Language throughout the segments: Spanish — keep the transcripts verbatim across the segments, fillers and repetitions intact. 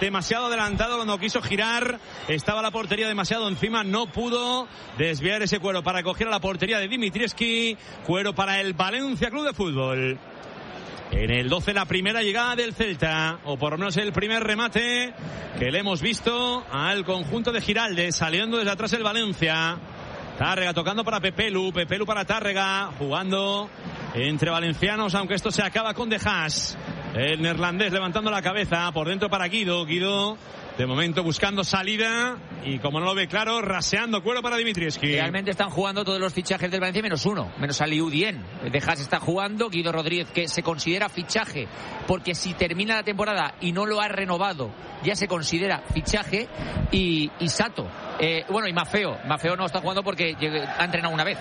demasiado adelantado cuando quiso girar, estaba la portería demasiado encima, no pudo desviar ese Cuero para coger a la portería de Dimitrievski. Cuero para el Valencia Club de Fútbol. En el doce la primera llegada del Celta, o por lo menos el primer remate que le hemos visto al conjunto de Giraldes, saliendo desde atrás el Valencia. Tárrega tocando para Pepelu, Pepelu para Tárrega, jugando entre valencianos, aunque esto se acaba con De Haas. El neerlandés levantando la cabeza, por dentro para Guido, Guido de momento buscando salida y como no lo ve claro, raseando Cuero para Dimitrievski. Realmente están jugando todos los fichajes del Valencia menos uno, menos Aliou Dien. De Haas está jugando, Guido Rodríguez, que se considera fichaje porque si termina la temporada y no lo ha renovado ya se considera fichaje, y, y Sato eh, bueno, y Maffeo Maffeo no está jugando porque ha entrenado una vez.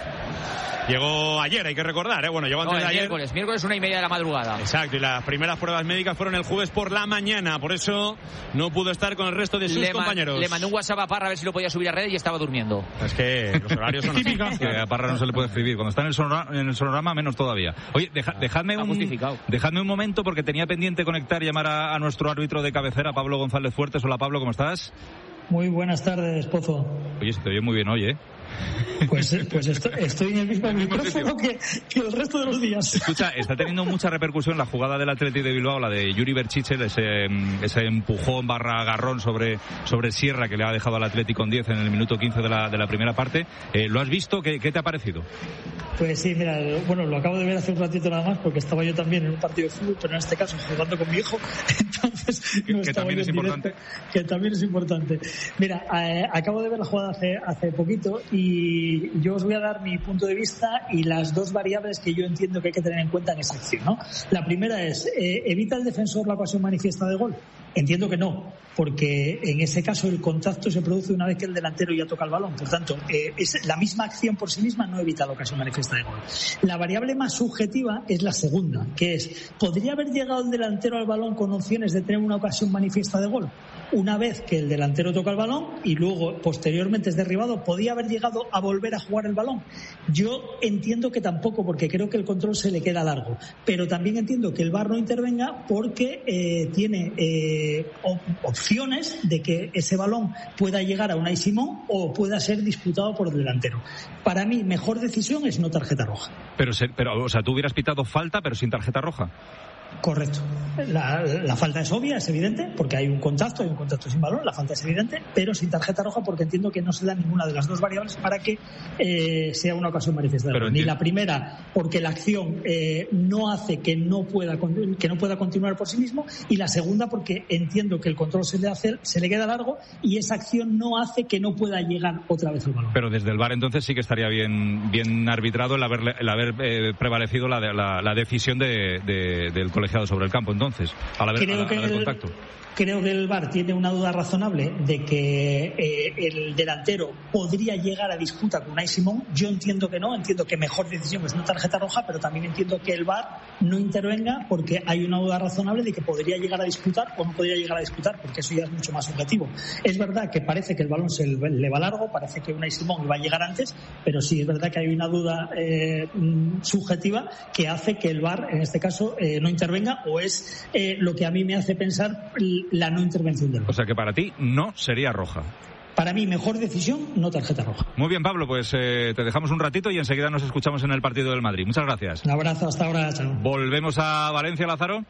Llegó ayer, hay que recordar, ¿eh? Bueno, llegó antes no, de ayer. Miércoles, miércoles una y media de la madrugada. Exacto, y las primeras pruebas médicas fueron el jueves por la mañana, por eso no pudo estar con el resto de sus le compañeros. Le mandó un WhatsApp a Parra a ver si lo podía subir a redes y estaba durmiendo. Es que los horarios son típicos. Que a Parra no se le puede escribir. Cuando está en el sonorama, en el sonorama menos todavía. Oye, deja, dejadme, un, dejadme un momento porque tenía pendiente conectar y llamar a, a nuestro árbitro de cabecera, Pablo González Fuertes. Hola Pablo, ¿cómo estás? Muy buenas tardes, Pozo. Oye, se te oye muy bien hoy, ¿eh? Pues, pues estoy, estoy en el mismo micrófono que, que el resto de los días. Escucha, está teniendo mucha repercusión la jugada del Athletic de Bilbao, la de Yuri Berchichel, ese, ese empujón barra agarrón sobre, sobre Sierra que le ha dejado al Athletic con diez en el minuto quince de la, de la primera parte. Eh, ¿Lo has visto? ¿Qué, ¿Qué te ha parecido? Pues sí, mira, bueno, lo acabo de ver hace un ratito nada más porque estaba yo también en un partido de fútbol, pero en este caso jugando con mi hijo, entonces no que también es importante. Directo, que también es importante. Mira, eh, acabo de ver la jugada hace, hace poquito y yo os voy a dar mi punto de vista y las dos variables que yo entiendo que hay que tener en cuenta en esa acción, ¿no? La primera es, eh, ¿evita el defensor la ocasión manifiesta de gol? Entiendo que no, porque en ese caso el contacto se produce una vez que el delantero ya toca el balón. Por tanto, eh, es la misma acción por sí misma no evita la ocasión manifiesta de gol. La variable más subjetiva es la segunda, que es, ¿podría haber llegado el delantero al balón con opciones de tener una ocasión manifiesta de gol? Una vez que el delantero toca el balón y luego posteriormente es derribado, ¿podía haber llegado a volver a jugar el balón? Yo entiendo que tampoco, porque creo que el control se le queda largo, pero también entiendo que el V A R no intervenga porque eh, tiene eh, opciones de que ese balón pueda llegar a Unai Simón o pueda ser disputado por el delantero. Para mí, mejor decisión es no tarjeta roja. Pero, pero o sea, tú hubieras pitado falta pero sin tarjeta roja. Correcto. La, la falta es obvia, es evidente, porque hay un contacto, hay un contacto sin balón, la falta es evidente, pero sin tarjeta roja porque entiendo que no se da ninguna de las dos variables para que eh, sea una ocasión manifiesta. Ni la primera, porque la acción eh, no hace que no pueda que no pueda continuar por sí mismo, y la segunda porque entiendo que el control se le hace, se le queda largo y esa acción no hace que no pueda llegar otra vez al balón. Pero desde el V A R entonces sí que estaría bien bien arbitrado el haber, el haber eh, prevalecido la, la, la decisión de, de, del colegiado sobre el campo entonces, al haber, creo al, que al haber el, contacto. Creo que el V A R tiene una duda razonable de que eh, el delantero podría llegar a disputa con Unai Simón. Yo entiendo que no, entiendo que mejor decisión es no tarjeta roja, pero también entiendo que el V A R no intervenga porque hay una duda razonable de que podría llegar a disputar o no podría llegar a disputar, porque eso ya es mucho más subjetivo. Es verdad que parece que el balón se le va largo, parece que Unai Simón iba a llegar antes, pero sí es verdad que hay una duda eh, subjetiva que hace que el V A R en este caso eh, no intervenga, o es eh, lo que a mí me hace pensar la no intervención del V A R. O sea que para ti no sería roja. Para mí, mejor decisión, no tarjeta roja. Muy bien, Pablo, pues eh, te dejamos un ratito y enseguida nos escuchamos en el partido del Madrid. Muchas gracias. Un abrazo, hasta ahora. Chao. Volvemos a Valencia, Lázaro.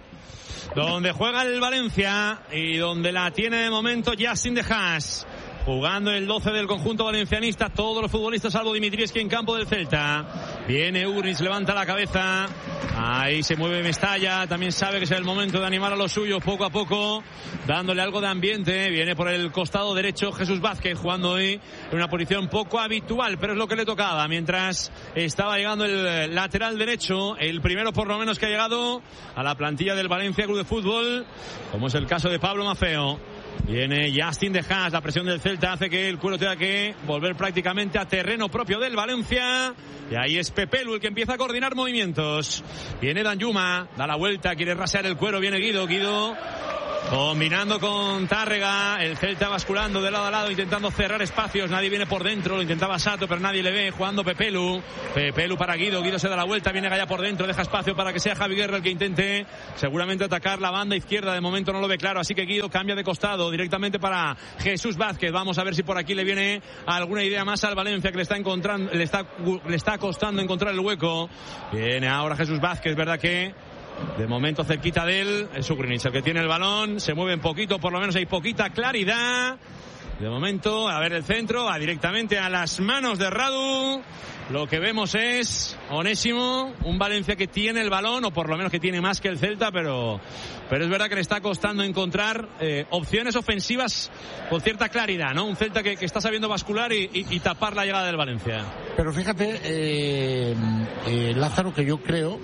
Donde juega el Valencia y donde la tiene de momento Yacine De Haas. Jugando el doce del conjunto valencianista, todos los futbolistas salvo Dimitrievski en campo del Celta. Viene Urnis, levanta la cabeza. Ahí se mueve Mestalla, también sabe que es el momento de animar a los suyos poco a poco, dándole algo de ambiente. Viene por el costado derecho Jesús Vázquez, jugando hoy en una posición poco habitual, pero es lo que le tocaba. Mientras estaba llegando el lateral derecho, el primero por lo menos que ha llegado a la plantilla del Valencia Club de Fútbol, como es el caso de Pablo Maffeo. Viene Yacine De Haas, la presión del Celta hace que el Cuero tenga que volver prácticamente a terreno propio del Valencia. Y ahí es Pepelu el que empieza a coordinar movimientos. Viene Danjuma, da la vuelta, quiere rasear el Cuero, viene Guido, Guido Combinando con Tárrega, el Celta basculando de lado a lado, intentando cerrar espacios, nadie viene por dentro, lo intentaba Sato, pero nadie le ve, jugando Pepelu, Pepelu para Guido, Guido se da la vuelta, viene Gaya por dentro, deja espacio para que sea Javi Guerra el que intente seguramente atacar la banda izquierda, de momento no lo ve claro, así que Guido cambia de costado directamente para Jesús Vázquez, vamos a ver si por aquí le viene alguna idea más al Valencia, que le está encontrando, le está, le está costando encontrar el hueco. Viene ahora Jesús Vázquez, verdad que de momento cerquita de él, es Ugrinic el que tiene el balón, se mueve un poquito, por lo menos hay poquita claridad. De momento, a ver el centro, va directamente a las manos de Radu. Lo que vemos es Onésimo, un Valencia que tiene el balón, o por lo menos que tiene más que el Celta, pero, pero es verdad que le está costando encontrar eh, opciones ofensivas con cierta claridad, ¿no? Un Celta que, que está sabiendo bascular y, y, y tapar la llegada del Valencia. Pero fíjate, eh, eh, Lázaro, que yo creo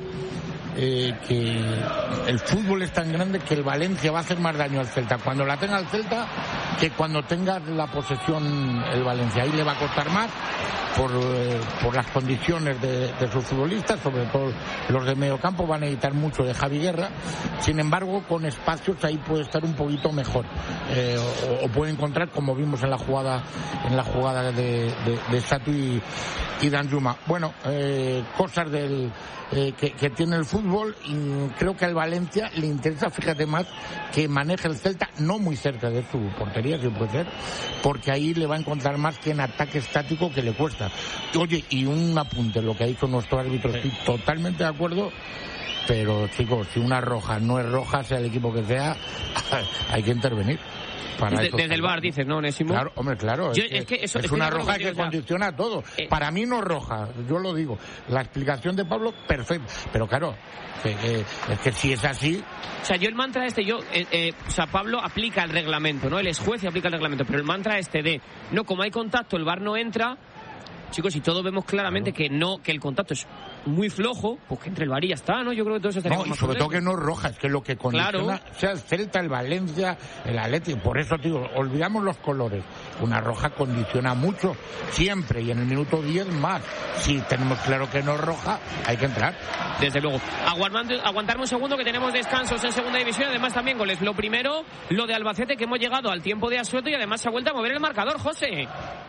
Eh, que el fútbol es tan grande que el Valencia va a hacer más daño al Celta cuando la tenga el Celta que cuando tenga la posesión el Valencia. Ahí le va a costar más por, eh, por las condiciones de, de sus futbolistas, sobre todo los de medio campo van a necesitar mucho de Javi Guerra. Sin embargo, con espacios ahí puede estar un poquito mejor, eh, o, o puede encontrar, como vimos en la jugada en la jugada de, de, de Satu y, y Danjuma. Bueno, eh, cosas del Eh, que, que tiene el fútbol, y creo que al Valencia le interesa, fíjate, más que maneje el Celta no muy cerca de su portería, si puede ser, porque ahí le va a encontrar más que en ataque estático, que le cuesta. Oye, y un apunte, lo que ha dicho nuestro árbitro, estoy totalmente de acuerdo, pero chicos, si una roja no es roja, sea el equipo que sea, hay que intervenir. Desde, desde el V A R dices, ¿no, Onésimo? Claro, hombre, claro. Yo, es que, es, que eso, es una roja que condiciona todo. Eh, Para mí no roja, yo lo digo. La explicación de Pablo, perfecto. Pero claro, que, que, es que si es así... O sea, yo el mantra este, yo... Eh, eh, o sea, Pablo aplica el reglamento, ¿no? Él es juez y aplica el reglamento. Pero el mantra este de, no, como hay contacto, el V A R no entra... Chicos, si todos vemos claramente que no, que el contacto es muy flojo, pues que entre el V A R y ya está, ¿no? Yo creo que todo eso estaría no, y sobre todo que no es roja, es que lo que condiciona, claro, sea el Celta, el Valencia, el Atlético, por eso, tío, olvidamos los colores. Una roja condiciona mucho, siempre, y en el minuto diez más. Si tenemos claro que no es roja, hay que entrar. Desde luego. Aguardando, aguantarme un segundo, que tenemos descansos en segunda división, además también goles. Lo primero, lo de Albacete, que hemos llegado al tiempo de asueto y además se ha vuelto a mover el marcador, José.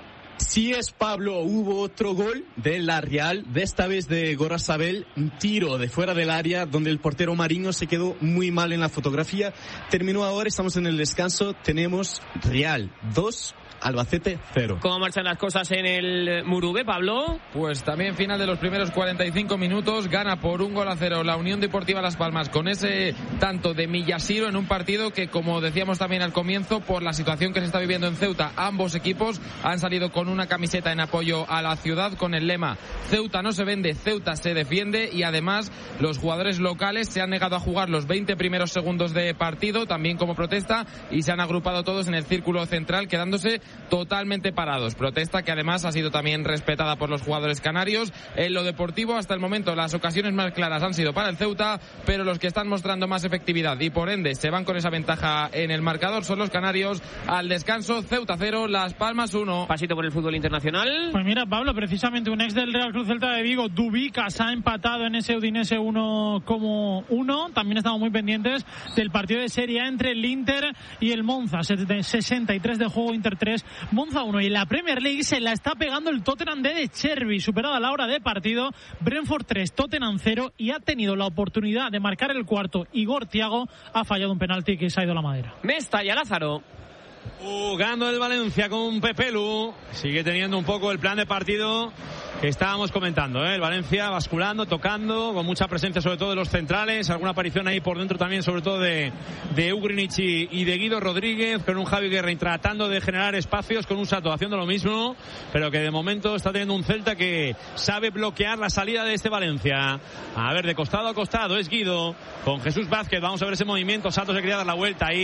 Sí es, Pablo, hubo otro gol de la Real, de esta vez de Gorrasabel, un tiro de fuera del área donde el portero Mariño se quedó muy mal en la fotografía. Terminó ahora, estamos en el descanso, tenemos Real dos, Albacete cero. ¿Cómo marchan las cosas en el Murube, Pablo? Pues también final de los primeros cuarenta y cinco minutos, gana por un gol a cero la Unión Deportiva Las Palmas con ese tanto de Millasiro en un partido que, como decíamos también al comienzo, por la situación que se está viviendo en Ceuta, ambos equipos han salido con una camiseta en apoyo a la ciudad con el lema Ceuta no se vende, Ceuta se defiende, y además los jugadores locales se han negado a jugar los veinte primeros segundos de partido, también como protesta, y se han agrupado todos en el círculo central, quedándose totalmente parados. Protesta que además ha sido también respetada por los jugadores canarios. En lo deportivo, hasta el momento, las ocasiones más claras han sido para el Ceuta, pero los que están mostrando más efectividad y por ende se van con esa ventaja en el marcador son los canarios. Al descanso, Ceuta cero, Las Palmas uno. Pasito por el fútbol internacional. Pues mira, Pablo, precisamente un ex del Real Cruz Celta de Vigo, Dubicas, ha empatado en ese Udinese uno como uno. También estamos muy pendientes del partido de Serie A entre el Inter y el Monza. sesenta y tres de juego, Inter tres, Monza uno. Y en la Premier League se la está pegando el Tottenham de De Cherby, superada la hora de partido. Brentford tres, Tottenham cero, y ha tenido la oportunidad de marcar el cuarto. Igor Thiago ha fallado un penalti que se ha ido a la madera. Mesta y a Lázaro. Jugando el Valencia con Pepelu, sigue teniendo un poco el plan de partido que estábamos comentando, ¿eh? El Valencia basculando, tocando, con mucha presencia sobre todo de los centrales, alguna aparición ahí por dentro también sobre todo de, de Ugrinic y, y de Guido Rodríguez, con un Javi Guerra tratando de generar espacios, con un Sato haciendo lo mismo, pero que de momento está teniendo un Celta que sabe bloquear la salida de este Valencia. A ver, de costado a costado es Guido con Jesús Vázquez, vamos a ver ese movimiento. Sato se quería dar la vuelta ahí,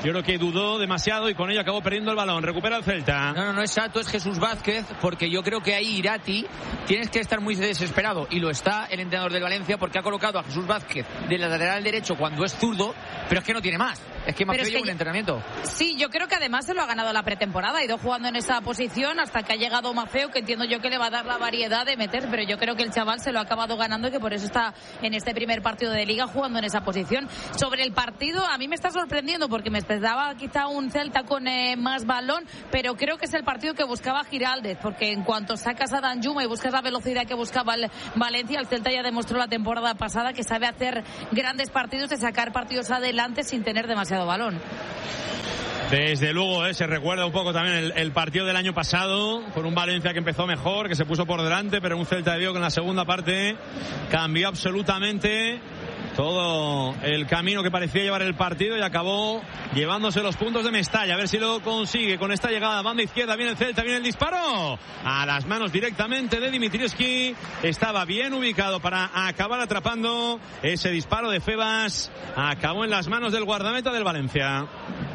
yo creo que dudó demasiado y con ello acabó perdiendo el balón. Recupera el Celta. No, no, no es Sato, es Jesús Vázquez, porque yo creo que ahí Irati tienes que estar muy desesperado, y lo está el entrenador del Valencia, porque ha colocado a Jesús Vázquez de lateral derecho cuando es zurdo, pero es que no tiene más. Es que Maceo lleva un entrenamiento. Sí, yo creo que además se lo ha ganado la pretemporada, ha ido jugando en esa posición hasta que ha llegado Maceo, que entiendo yo que le va a dar la variedad de meter, pero yo creo que el chaval se lo ha acabado ganando y que por eso está en este primer partido de Liga jugando en esa posición. Sobre el partido, a mí me está sorprendiendo porque me esperaba quizá un Celta con eh, más balón, pero creo que es el partido que buscaba Giraldez, porque en cuanto sacas a Danjuma y buscas la velocidad que buscaba el Valencia, el Celta ya demostró la temporada pasada que sabe hacer grandes partidos, de sacar partidos adelante sin tener demasiado balón. Desde luego, eh, se recuerda un poco también el, el partido del año pasado, con un Valencia que empezó mejor, que se puso por delante, pero un Celta de Vigo que en la segunda parte cambió absolutamente todo el camino que parecía llevar el partido y acabó llevándose los puntos de Mestalla. A ver si lo consigue con esta llegada. Banda izquierda, viene el Celta, viene el disparo a las manos directamente de Dimitrievski. Estaba bien ubicado para acabar atrapando ese disparo de Febas. Acabó en las manos del guardameta del Valencia.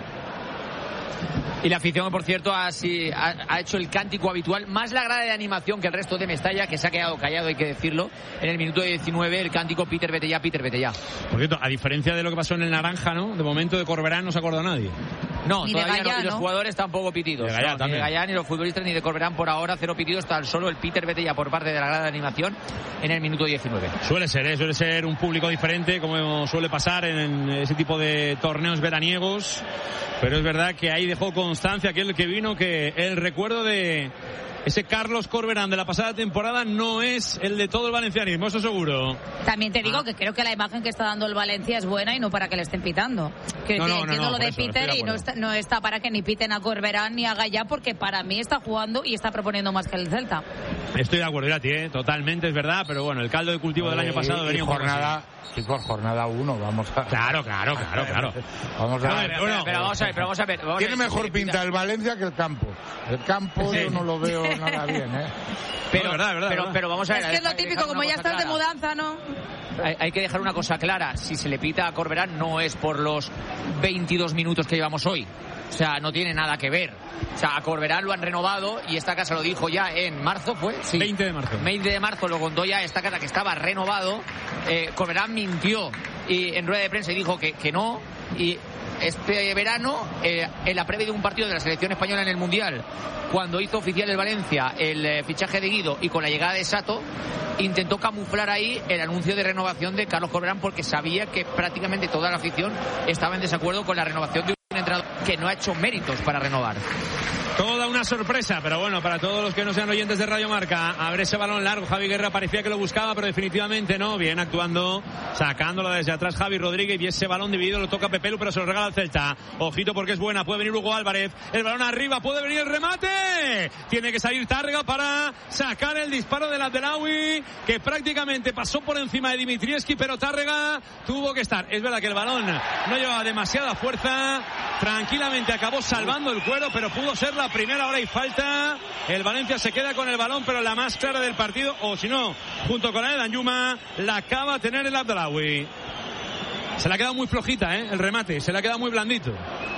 Y la afición, por cierto, ha, sí, ha, ha hecho el cántico habitual, más la grada de animación que el resto de Mestalla, que se ha quedado callado, hay que decirlo. En el minuto diecinueve, el cántico Peter vete ya, Peter vete ya. Por cierto, a diferencia de lo que pasó en el Naranja, ¿no? De momento de Corberán no se acuerda nadie. No, ni todavía Gallá, no, y los ¿no? jugadores tampoco pitidos. De Gallá, no, ni de Gallá, ni los futbolistas, ni de Corberán por ahora, cero pitidos, tan solo el Peter vete ya por parte de la grada de animación en el minuto diecinueve. Suele ser, ¿eh? Suele ser un público diferente, como suele pasar en ese tipo de torneos veraniegos, pero es verdad que ahí dejó constancia aquel que vino, que el recuerdo de ese Carlos Corberán de la pasada temporada no es el de todo el valencianismo, eso seguro. También te digo ah. que creo que la imagen que está dando el Valencia es buena y no para que le estén pitando. Que no, no, entiendo no, no, lo de eso, Peter de y no está, no está para que ni piten a Corberán ni a Gallá, porque para mí está jugando y está proponiendo más que el Celta. Estoy de acuerdo, Irati, ¿eh? Totalmente, es verdad, pero bueno, el caldo de cultivo del año pasado venía un poco jornada, chicos, jornada uno, vamos a... Claro, claro, claro, claro. Vamos a ver. Pero, pero, pero vamos a ver, pero vamos a ver. Vamos Tiene a ver, mejor si pinta el Valencia que el campo. El campo Sí. yo no lo veo nada bien, ¿eh? Pero, no, verdad, verdad, pero, verdad. pero vamos a ver. Es que es lo hay que típico, dejar como una ya cosa estás de clara. mudanza, ¿no? Hay, hay que dejar una cosa clara. Si se le pita a Corberán no es por los veintidós minutos que llevamos hoy. O sea, no tiene nada que ver. O sea, a Corberán lo han renovado y esta casa lo dijo ya en marzo, ¿fue? Sí. veinte de marzo. veinte de marzo lo contó ya esta casa que estaba renovado. Eh, Corberán mintió y en rueda de prensa y dijo que, que no. Y este verano, eh, en la previa de un partido de la selección española en el Mundial, cuando hizo oficial el Valencia el eh, fichaje de Guido y con la llegada de Sato, intentó camuflar ahí el anuncio de renovación de Carlos Corberán, porque sabía que prácticamente toda la afición estaba en desacuerdo con la renovación de un entrenador que no ha hecho méritos para renovar. Toda una sorpresa, pero bueno, para todos los que no sean oyentes de Radio Marca, abre ese balón largo. Javi Guerra parecía que lo buscaba, pero definitivamente no. Bien actuando, sacándolo desde atrás Javi Rodríguez, y ese balón dividido lo toca Pepelu, pero se lo regala al Celta. Ojito porque es buena, puede venir Hugo Álvarez, el balón arriba, puede venir el remate. Tiene que salir Tárrega para sacar el disparo del Abdelawi, que prácticamente pasó por encima de Dimitrievski, pero Tárrega tuvo que estar. Es verdad que el balón no llevaba demasiada fuerza, tranquilamente acabó salvando el cuero, pero pudo ser la primera hora y falta. El Valencia se queda con el balón, pero la más clara del partido, o si no, junto con la de Danjuma, la acaba de tener el Abdelawi. Se le ha quedado muy flojita, ¿eh? El remate, se le ha quedado muy blandito.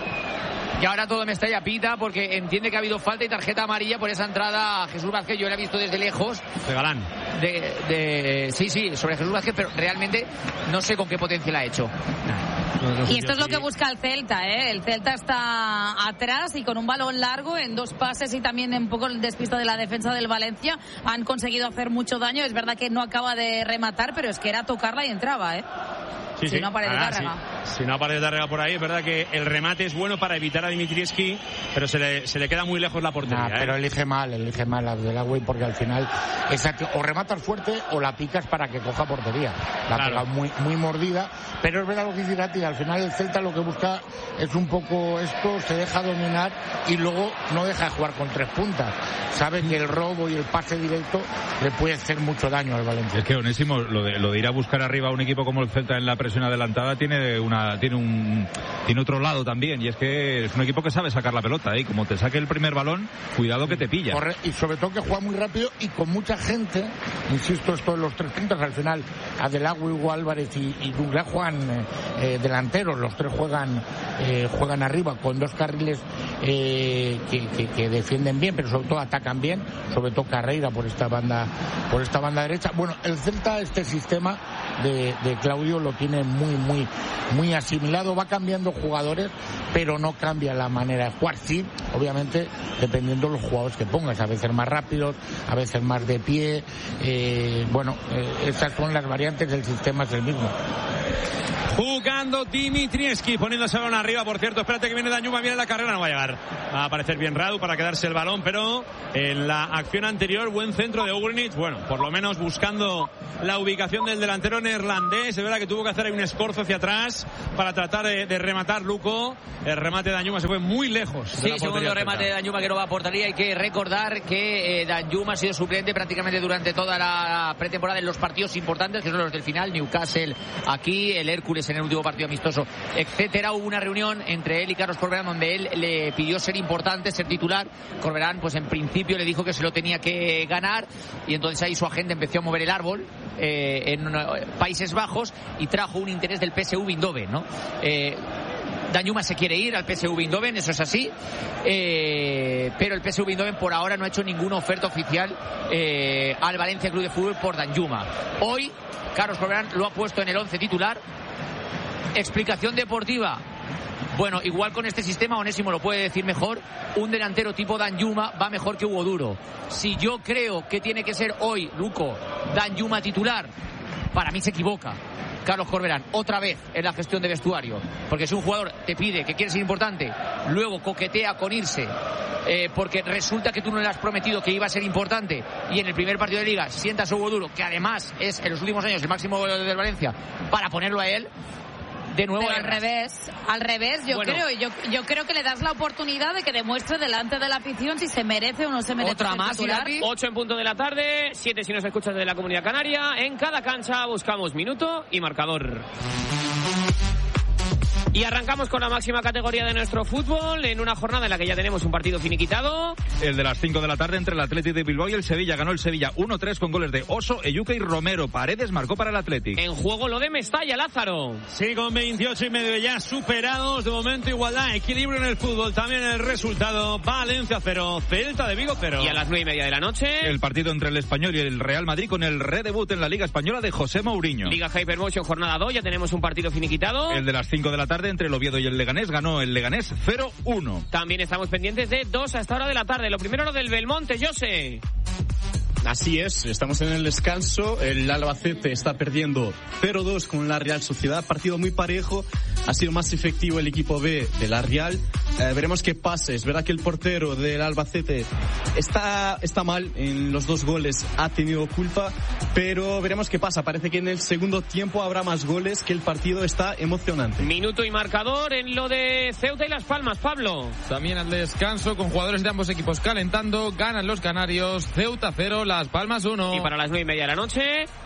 Y ahora todo Mestalla pita porque entiende que ha habido falta y tarjeta amarilla por esa entrada a Jesús Vázquez. Yo la he visto desde lejos. De Galán. De, de, sí, sí, sobre Jesús Vázquez, pero realmente no sé con qué potencia la ha hecho. No, no sé Y esto yo es lo sí. que busca el Celta, ¿eh? El Celta está atrás y con un balón largo en dos pases y también un poco el despista de la defensa del Valencia. Han conseguido hacer mucho daño. Es verdad que no acaba de rematar, pero es que era tocarla y entraba, ¿eh? Sí, si sí. no aparece Ah, Tárrega. sí. Si no aparece Tárrega por ahí, es verdad que el remate es bueno para evitar a Dimitrievski, pero se le, se le queda muy lejos la portería. Nah, ¿eh? pero elige mal, elige mal la Abdelawi, porque al final esa que o rematas fuerte o la picas para que coja portería. La Claro. pega muy, muy mordida, pero es verdad lo que dice Irati, al final el Celta lo que busca es un poco esto, se deja dominar y luego no deja de jugar con tres puntas. Sabe que el robo y el pase directo le puede hacer mucho daño al Valencia. Es que Onésimo, lo de, lo de ir a buscar arriba a un equipo como el Celta en la presión presión adelantada tiene una tiene un tiene otro lado también, y es que es un equipo que sabe sacar la pelota, y ¿eh? Como te saque el primer balón, cuidado que te pilla. Corre, y sobre todo que juega muy rápido y con mucha gente, insisto, esto de los tres puntos, al final Adelagui, Hugo Álvarez y, y Douglas juegan eh, delanteros, los tres juegan eh, juegan arriba con dos carriles eh, que, que, que defienden bien, pero sobre todo atacan bien, sobre todo Carreira por esta banda por esta banda derecha. Bueno, el Celta, este sistema de, de Claudio lo tiene muy muy muy asimilado, va cambiando jugadores, pero no cambia la manera de jugar. Sí, obviamente dependiendo de los jugadores que pongas, a veces más rápidos, a veces más de pie, eh, bueno, eh, esas son las variantes del sistema, es el mismo. Jugando Dimitrievski, poniéndose el balón arriba, por cierto, espérate que viene Danjuma, viene la carrera, no va a llegar. Va a aparecer bien Radu para quedarse el balón, pero en la acción anterior, buen centro de Ugrinic, bueno, por lo menos buscando la ubicación del delantero neerlandés, es verdad que tuvo que hacer ahí un esfuerzo hacia atrás para tratar de, de rematar Luco, el remate de Danjuma se fue muy lejos. Sí, segundo remate de Danjuma que no va a portería. Hay que recordar que eh, Danjuma ha sido suplente prácticamente durante toda la pretemporada en los partidos importantes, que son los del final, Newcastle aquí, el Hércules en el último partido amistoso, etcétera. Hubo una reunión entre él y Carlos Corberán donde él le pidió ser importante, ser titular. Corberán, pues en principio le dijo que se lo tenía que ganar, y entonces ahí su agente empezó a mover el árbol eh, en uh, Países Bajos y trajo un interés del P S V Eindhoven, ¿no? Eh, Danjuma se quiere ir al P S V Eindhoven, eso es así, eh, pero el P S V Eindhoven por ahora no ha hecho ninguna oferta oficial eh, al Valencia Club de Fútbol por Danjuma. Hoy Carlos Corberán lo ha puesto en el once titular. Explicación deportiva. Bueno, igual con este sistema, Onésimo lo puede decir mejor, un delantero tipo Danjuma va mejor que Hugo Duro. Si yo creo que tiene que ser hoy, Luco, Danjuma titular, para mí se equivoca Carlos Corberán, otra vez en la gestión de vestuario, porque si un jugador te pide que quiere ser importante, luego coquetea con irse, eh, porque resulta que tú no le has prometido que iba a ser importante, y en el primer partido de Liga sientas a Hugo Duro, que además es en los últimos años el máximo goleador del Valencia, para ponerlo a él, de nuevo. Pero al revés, al revés, yo bueno. creo, yo, yo creo que le das la oportunidad de que demuestre delante de la afición si se merece o no se merece. Otra más, ocho en punto de la tarde, siete si nos escuchas de la Comunidad Canaria. En cada cancha buscamos minuto y marcador. Y arrancamos con la máxima categoría de nuestro fútbol en una jornada en la que ya tenemos un partido finiquitado. El de las cinco de la tarde entre el Athletic de Bilbao y el Sevilla. Ganó el Sevilla uno tres con goles de Oso, Eyuke y Romero. Paredes marcó para el Athletic. En juego lo de Mestalla, Lázaro. Sí, con veintiocho y medio ya superados. De momento igualdad, equilibrio en el fútbol. También el resultado. Valencia cero, Celta de Vigo cero. Y a las nueve y media de la noche el partido entre el Español y el Real Madrid con el redebut en la Liga Española de José Mourinho. Liga Hypermotion jornada dos, ya tenemos un partido finiquitado. El de las cinco de la tarde entre el Oviedo y el Leganés, ganó el Leganés cero uno. También estamos pendientes de dos a esta hora de la tarde. Lo primero lo del Belmonte, José. Así es, estamos en el descanso, el Albacete está perdiendo cero dos con la Real Sociedad, partido muy parejo, ha sido más efectivo el equipo B de la Real, eh, veremos qué pasa. Es verdad que el portero del Albacete está, está mal, en los dos goles ha tenido culpa, pero veremos qué pasa, parece que en el segundo tiempo habrá más goles, que el partido está emocionante. Minuto y marcador en lo de Ceuta y Las Palmas, Pablo. También al descanso con jugadores de ambos equipos calentando, ganan los canarios, Ceuta cero, Las Palmas uno. Y para las nueve y media de la noche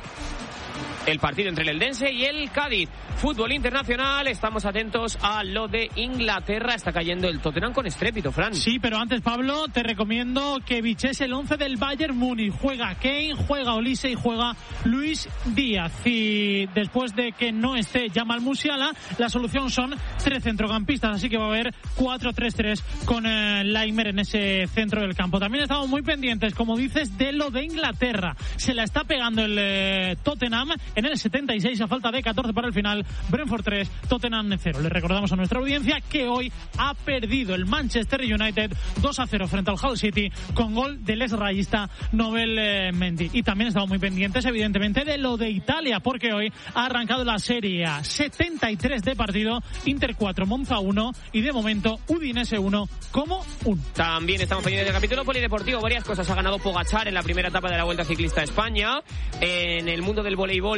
el partido entre el Eldense y el Cádiz. Fútbol internacional, estamos atentos a lo de Inglaterra. Está cayendo el Tottenham con estrépito, Fran. Sí, pero antes, Pablo, te recomiendo que biches el once del Bayern Múnich. Juega Kane, juega Olise y juega Luis Díaz. Y después de que no esté Jamal Musiala, la solución son tres centrocampistas. Así que va a haber cuatro tres tres con eh, Laimer en ese centro del campo. También estamos muy pendientes, como dices, de lo de Inglaterra. Se la está pegando el eh, Tottenham en el setenta y seis a falta de catorce para el final. Brentford tres, Tottenham cero. Le recordamos a nuestra audiencia que hoy ha perdido el Manchester United dos a cero frente al Hull City con gol del exrayista Nobel eh, Mendy. Y también estamos muy pendientes, evidentemente, de lo de Italia, porque hoy ha arrancado la Serie A. setenta y tres de partido, Inter cuatro, Monza uno y de momento Udinese uno como uno. También estamos pendientes del capítulo polideportivo. Varias cosas ha ganado Pogačar en la primera etapa de la Vuelta Ciclista a España. En el mundo del voleibol,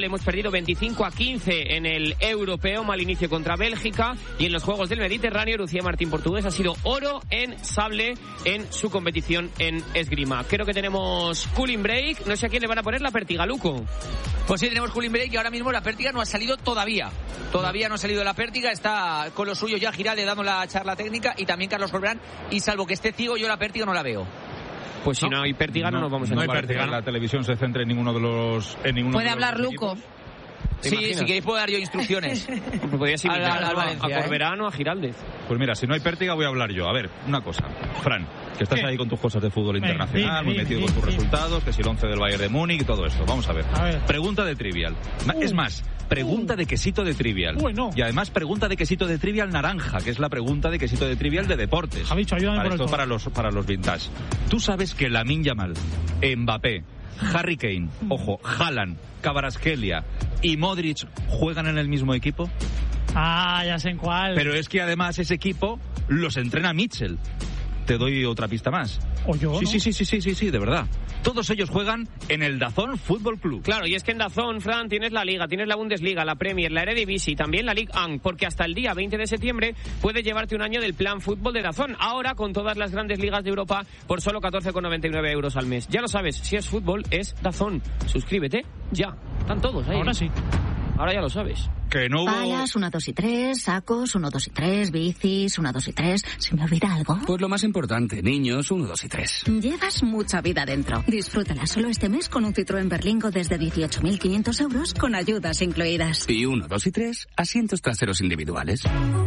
Sable hemos perdido veinticinco a quince en el europeo, mal inicio contra Bélgica, y en los Juegos del Mediterráneo, Lucía Martín Portugués ha sido oro en sable en su competición en esgrima. Creo que tenemos cooling break, no sé a quién le van a poner la pértiga, Luco. Pues sí, tenemos cooling break y ahora mismo la pértiga no ha salido todavía. Todavía no ha salido la pértiga, está con lo suyo ya Giralde dando la charla técnica y también Carlos Corberán, y salvo que esté ciego, yo la pértiga no la veo. Pues si no, no hay pértiga no, no nos vamos a No hay llevar. pértiga, la televisión se centra en ninguno de los en ninguno Puede de los hablar Luco. equipos. Sí, si queréis puedo dar yo instrucciones. Pues podrías Al- invitar al- al a, Valencia, a Corberán o a Giraldez. Pues mira, si no hay pértiga voy a hablar yo. A ver, una cosa. Fran, que estás ¿Qué? ahí con tus cosas de fútbol Venga, internacional, dime, muy dime, metido dime, con tus dime. resultados, que si el once del Bayern de Múnich y todo esto. Vamos a ver. A ver. Pregunta de Trivial. Ma- Uh. Es más, pregunta Uh. de quesito de Trivial. Uy, no. Y además pregunta de quesito de Trivial naranja, que es la pregunta de quesito de Trivial de deportes. Javicho, ayúdame para por el esto todo. para los para los vintage. Tú sabes que Lamine Yamal, Mbappé, Harry Kane, ojo, Haaland, Kvaratskhelia y Modric juegan en el mismo equipo. Ah, ya sé en cuál. Pero es que además ese equipo los entrena Mitchell. Te doy otra pista más. O yo, Sí, ¿no? sí, sí, sí, sí, sí, sí, de verdad. Todos ellos juegan en el Dazón Fútbol Club. Claro, y es que en DAZN, Fran, tienes la Liga, tienes la Bundesliga, la Premier, la Eredivisie y también la Ligue uno, porque hasta el día veinte de septiembre puedes llevarte un año del plan fútbol de DAZN. Ahora con todas las grandes ligas de Europa por solo catorce con noventa y nueve euros al mes. Ya lo sabes, si es fútbol es DAZN. Suscríbete ya. Están todos ahí. Ahora sí. Ahora ya lo sabes. Que no hubo... Palas, uno, dos y tres, sacos, uno, dos y tres, bicis, uno, dos y tres. ¿Se me olvida algo? Pues lo más importante, niños, uno, dos y tres. Llevas mucha vida dentro. Disfrútala solo este mes con un Citroën Berlingo desde dieciocho mil quinientos euros con ayudas incluidas. Y uno, dos y tres, asientos traseros individuales.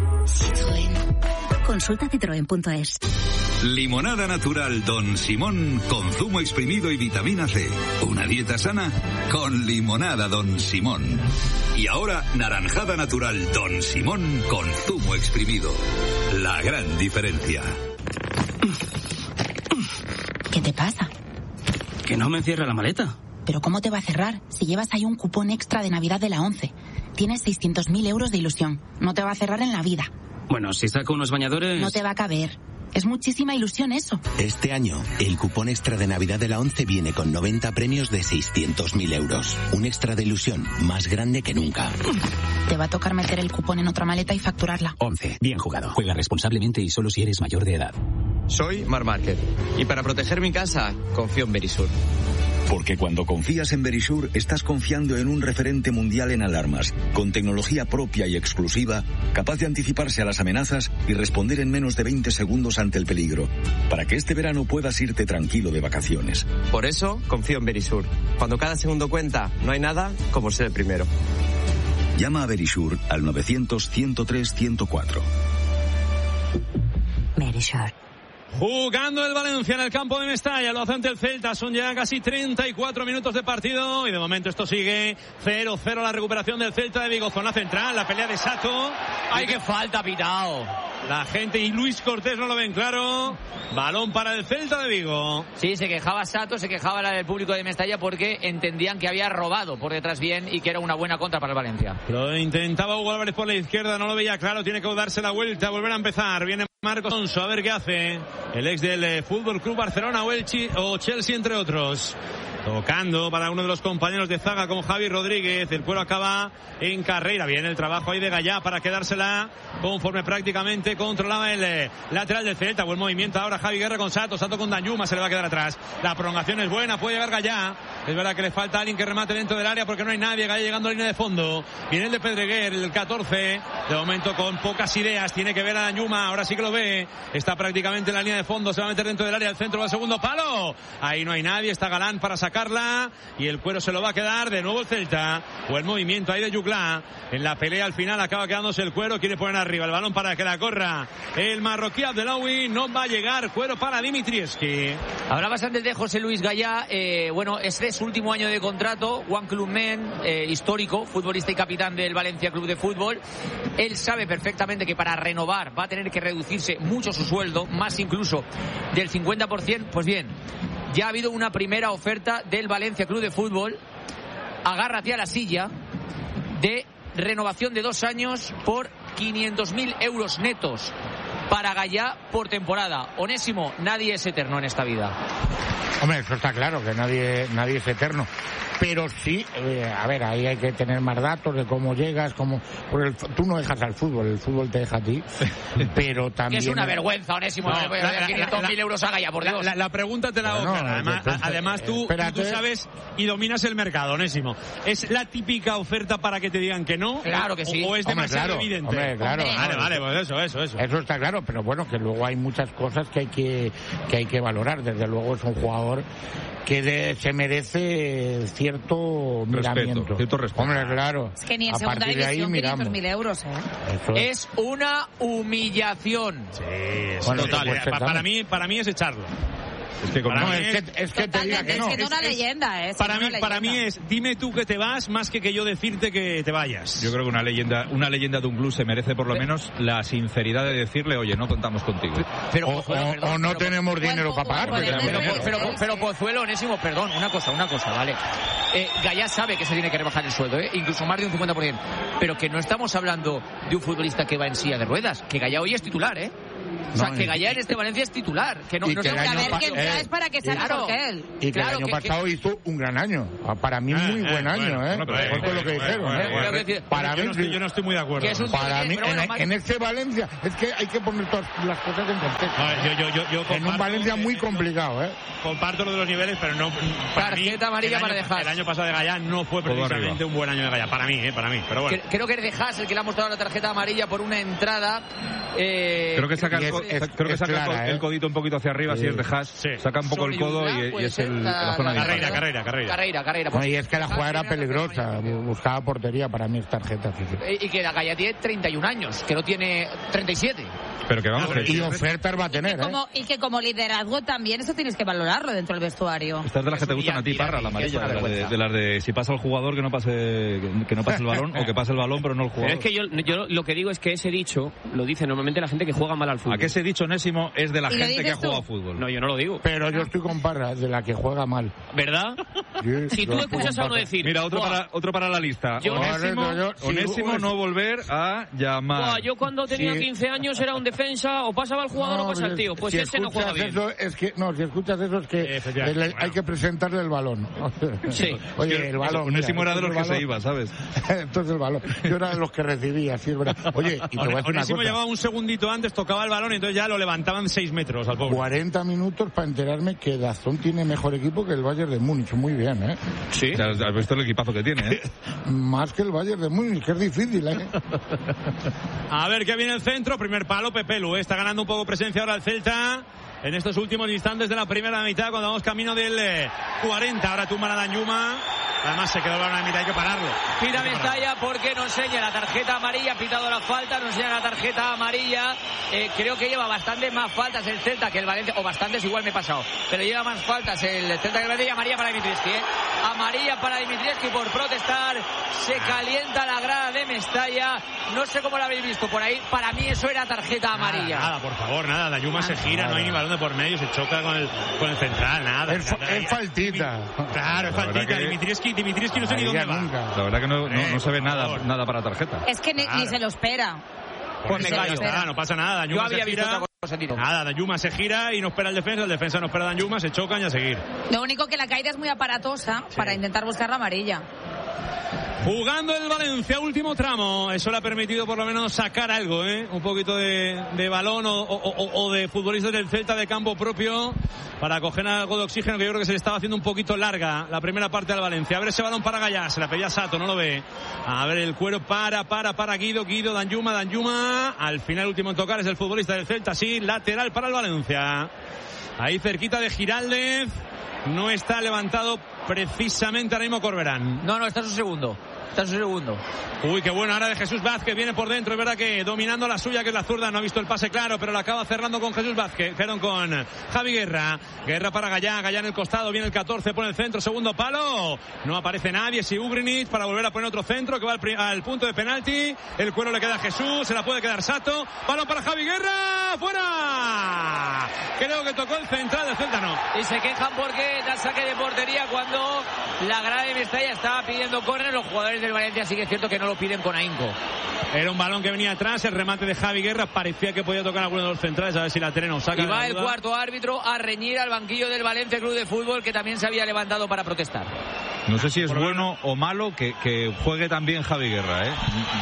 Citroën. Consulta citroen punto es. Limonada natural Don Simón con zumo exprimido y vitamina C. Una dieta sana con limonada Don Simón. Y ahora naranjada natural Don Simón con zumo exprimido. La gran diferencia. ¿Qué te pasa? Que no me cierra la maleta. ¿Pero cómo te va a cerrar si llevas ahí un cupón extra de Navidad de la ONCE? Tienes seiscientos mil euros de ilusión. No te va a cerrar en la vida. Bueno, si saco unos bañadores... No te va a caber. Es muchísima ilusión eso. Este año, el cupón extra de Navidad de la ONCE viene con noventa premios de seiscientos mil euros. Un extra de ilusión más grande que nunca. Te va a tocar meter el cupón en otra maleta y facturarla. ONCE. Bien jugado. Juega responsablemente y solo si eres mayor de edad. Soy Mar Márquez y para proteger mi casa confío en Verisur. Porque cuando confías en Verisur, estás confiando en un referente mundial en alarmas, con tecnología propia y exclusiva, capaz de anticiparse a las amenazas y responder en menos de veinte segundos ante el peligro, para que este verano puedas irte tranquilo de vacaciones. Por eso confío en Verisur. Cuando cada segundo cuenta, no hay nada como ser el primero. Llama a Verisur al novecientos, ciento tres, ciento cuatro. Verisur. Jugando el Valencia en el campo de Mestalla, lo hace ante el Celta, son ya casi treinta y cuatro minutos de partido y de momento esto sigue cero cero la recuperación del Celta de Vigo, zona central, la pelea de Sato. ¡Ay, qué falta, pitao! La gente y Luis Cortés no lo ven claro. Balón para el Celta de Vigo. Sí, se quejaba Sato, se quejaba el público de Mestalla porque entendían que había robado por detrás bien y que era una buena contra para el Valencia. Lo intentaba Hugo Álvarez por la izquierda, no lo veía claro, tiene que darse la vuelta, volver a empezar. Viene Marcos Alonso, a ver qué hace el ex del eh, Fútbol Club Barcelona o, Elche, o Chelsea, entre otros. Tocando para uno de los compañeros de zaga con Javi Rodríguez. El cuero acaba en carrera. Viene el trabajo ahí de Gallá para quedársela conforme prácticamente controlaba el eh, lateral del Celta. Buen movimiento ahora Javi Guerra con Sato. Sato con Danjuma, se le va a quedar atrás. La prolongación es buena, puede llegar Gallá. Es verdad que le falta alguien que remate dentro del área porque no hay nadie. Gallá llegando a línea de fondo. Viene el de Pedreguer, el catorce. De momento con pocas ideas. Tiene que ver a Danjuma. Ahora sí que lo ve. Está prácticamente en la línea de fondo. Se va a meter dentro del área. El centro va al segundo palo. Ahí no hay nadie. Está Galán para sacarla. Y el cuero se lo va a quedar. De nuevo el Celta. Buen movimiento ahí de Yuclá. En la pelea al final acaba quedándose el cuero. Quiere poner arriba el balón para que la corra el marroquí Abdelawi. No va a llegar. Cuero para Dimitrievski. Hablabas antes de José Luis Gallá. Eh, bueno, este es su último año de contrato. One Club Man, eh, histórico, futbolista y capitán del Valencia Club de Fútbol. Él sabe perfectamente que para renovar va a tener que reducirse mucho su sueldo, más incluso del cincuenta por ciento. Pues bien, ya ha habido una primera oferta del Valencia Club de Fútbol. Agárrate a la silla, de renovación de dos años por quinientos mil euros netos para Gallá por temporada. Onésimo, nadie es eterno en esta vida. Hombre, eso está claro, que nadie nadie es eterno. Pero sí, eh, a ver, ahí hay que tener más datos de cómo llegas, cómo... Porque el, tú no dejas al fútbol, el fútbol te deja a ti, pero también... Que es una vergüenza, Onésimo, no, quinientos mil euros a Gaya, por Dios. La, la pregunta te la hago, bueno, además, entonces, además tú, tú sabes y dominas el mercado, Onésimo. ¿Es la típica oferta para que te digan que no? Claro que sí. ¿O es demasiado hombre, claro, evidente? Hombre, claro. Vale, vale, pues eso, eso, eso. Eso está claro, pero bueno, que luego hay muchas cosas que hay que, que, hay que valorar. Desde luego es un jugador que de, se merece cierto miramiento. Respeto, cierto respeto. Hombre, claro. Es que ni en a segunda división quinientos mil euros, ¿eh? Es, es una humillación. Sí, es bueno, total. pues, para, para, mí, para mí es echarlo. Es que, no, es, es que, es que te diga que no. Es una leyenda, ¿eh? Para mí, para mí es, dime tú que te vas más que que yo decirte que te vayas. Yo creo que una leyenda, una leyenda de un club se merece por lo menos la sinceridad de decirle, oye, no contamos contigo. Pero, o, Pozuelo, o, perdón, o no pero, tenemos bueno, dinero para pagar. Pero, pero, pero, pero, pero Pozuelo, Onésimo, perdón, una cosa, una cosa, ¿vale? Eh, Gaya sabe que se tiene que rebajar el sueldo, ¿eh? Incluso más de un cincuenta por ciento. Pero que no estamos hablando de un futbolista que va en silla de ruedas, que Gaya hoy es titular, ¿eh? O sea, no, que Gaya en este Valencia es titular. Que no, y no que sé a ver pa- quién traes eh, para que sea mejor que él. Y que claro, el año que, pasado que... hizo un gran año. Para mí, muy eh, buen eh, año, bueno, ¿eh? Bueno, pero, Por todo lo que dijeron, bueno, ¿eh? bueno, bueno, Para yo, mí, no estoy, yo no estoy muy de acuerdo. Es un para mí, bueno, en, más... en este Valencia, es que hay que poner todas las cosas en contexto. No, yo, yo, yo, yo comparto, en un Valencia muy eh, complicado, ¿eh? Comparto lo de los niveles, pero no. Para Tarjeta mí, amarilla el año, para dejar. El año pasado de Gaya no fue precisamente un buen año de Gaya. Para mí, ¿eh? Para mí. Pero bueno. Creo que es de Haas el que le ha mostrado la tarjeta amarilla por una entrada. Eh, creo que saca, el, es, es, creo que saca clara, el, ¿eh? el codito un poquito hacia arriba, sí. Si es de Haas. Sí. Saca un poco el codo y, y es el, la, la zona de carrera, carrera, carrera. Carrera, carrera. Pues, no, y es que la jugada era peligrosa. Buscaba portería, para mí es tarjeta. Sí, sí. Y que la Gaya tiene treinta y un años, que no tiene treinta y siete. Pero que vamos, no, que y ofertas va a tener, y que, como, ¿eh? y que como liderazgo también eso tienes que valorarlo dentro del vestuario. Estas de las que te gustan a ti, Parra, la amarilla, de las de, de las de si pasa el jugador que no pase que no pase el balón o que pase el balón pero no el jugador. Pero es que yo, yo lo que digo es que ese dicho lo dice normalmente la gente que juega mal al fútbol. ¿A qué ese dicho, Onésimo, es de la gente que ha jugado tú? fútbol? No, yo no lo digo. Pero yo estoy con Parra, de la que juega mal. ¿Verdad? Sí, si tú escuchas a uno decir... Mira, otro para, otro para la lista. Yo, Onésimo, yo, yo, Onésimo sí, no volver a llamar. Buah, yo cuando tenía sí. quince años era un defensa, o pasaba el jugador no, o pasa el tío. Pues si ese no juega bien. Eso, es que, no, si escuchas eso es que eh, le, bueno. hay que presentarle el balón. Sí. Oye, el balón. Onésimo mira, era de los que se iba, ¿sabes? Entonces el balón. Yo era de los que recibía, sí, es verdad. Oye, y te voy a decir Onésimo una cosa. llegaba un segundito antes, tocaba el balón y entonces ya lo levantaban seis metros al pobre. cuarenta minutos para enterarme que Dazón tiene mejor equipo que el Bayern de Múnich. Muy bien, ¿eh? Sí. Has, has visto el equipazo que tiene, ¿eh? Más que el Bayern de Múnich, que es difícil, ¿eh? A ver qué viene el centro. Primer palo, Pepelu. Está ganando un poco presencia ahora el Celta en estos últimos instantes de la primera mitad, cuando vamos camino del eh, cuarenta. Ahora tumba a Danjuma. Además se quedó el balón a la mitad, hay que pararlo. Pita Mestalla porque no enseña la tarjeta amarilla, ha pitado la falta, no enseña la tarjeta amarilla. Eh, creo que lleva bastantes más faltas el Celta que el Valencia, o bastantes, igual me he pasado, pero lleva más faltas el Celta que el Valencia. Amarilla para Dimitrievski, ¿eh? Amarilla para Dimitrievski por protestar. Se calienta la grada de Mestalla. No sé cómo lo habéis visto por ahí. Para mí eso era tarjeta amarilla. Nada, nada por favor, nada. Danjuma se gira, nada. No hay ni balón de por medio, se choca con el, con el central, nada. Es, nada, es faltita. Claro, es la faltita. que... Dimitrievski, Dimitrievski no sé ni dónde va. Nunca. La verdad que no, no, no se ve por nada, favor. nada para tarjeta. Es que ni, Claro. ni se lo espera. Pues Ni me se callo, lo espera. nada, no pasa nada. Yo Danjuma había se visto gira. otra cosa, Tito. Nada, Danjuma se gira y no espera el defensa, el defensa no espera a Danjuma, se chocan y a seguir. Lo único que la caída es muy aparatosa sí. para intentar buscar la amarilla. Jugando el Valencia, último tramo. Eso le ha permitido por lo menos sacar algo, ¿eh? Un poquito de, de balón o, o, o, o de futbolistas del Celta de campo propio para coger algo de oxígeno, que yo creo que se le estaba haciendo un poquito larga la primera parte al Valencia. A ver ese balón para Gallá, se la pedía Sato, no lo ve. A ver el cuero para, para, para Guido, Guido, Danjuma, Danjuma. Al final último en tocar es el futbolista del Celta, sí, lateral para el Valencia. Ahí cerquita de Giraldez. No está levantado precisamente ahora mismo Corberán. No, no, está su segundo. Está su segundo. Uy, qué bueno ahora de Jesús Vázquez, viene por dentro, es verdad que dominando la suya, que es la zurda, no ha visto el pase claro, pero lo acaba cerrando con Jesús Vázquez, perdón, con Javi Guerra, Guerra para Gallá, Gallá en el costado, viene el catorce, pone el centro, segundo palo, no aparece nadie, si Ugrinic para volver a poner otro centro, que va al, al punto de penalti, el cuero le queda a Jesús, se la puede quedar Sato, balón para Javi Guerra, fuera, creo que tocó el central del Celta, no. Y se quejan porque da saque de portería cuando la grada de Mestalla estaba pidiendo córner. Los jugadores del Valencia sí que es cierto que no lo piden con ahínco. Era un balón que venía atrás, el remate de Javi Guerra parecía que podía tocar a alguno de los centrales, a ver si la Tereno saca. Y va el cuarto árbitro a reñir al banquillo del Valencia Club de Fútbol, que también se había levantado para protestar. No sé si es bueno o malo que, que juegue también Javi Guerra, ¿eh?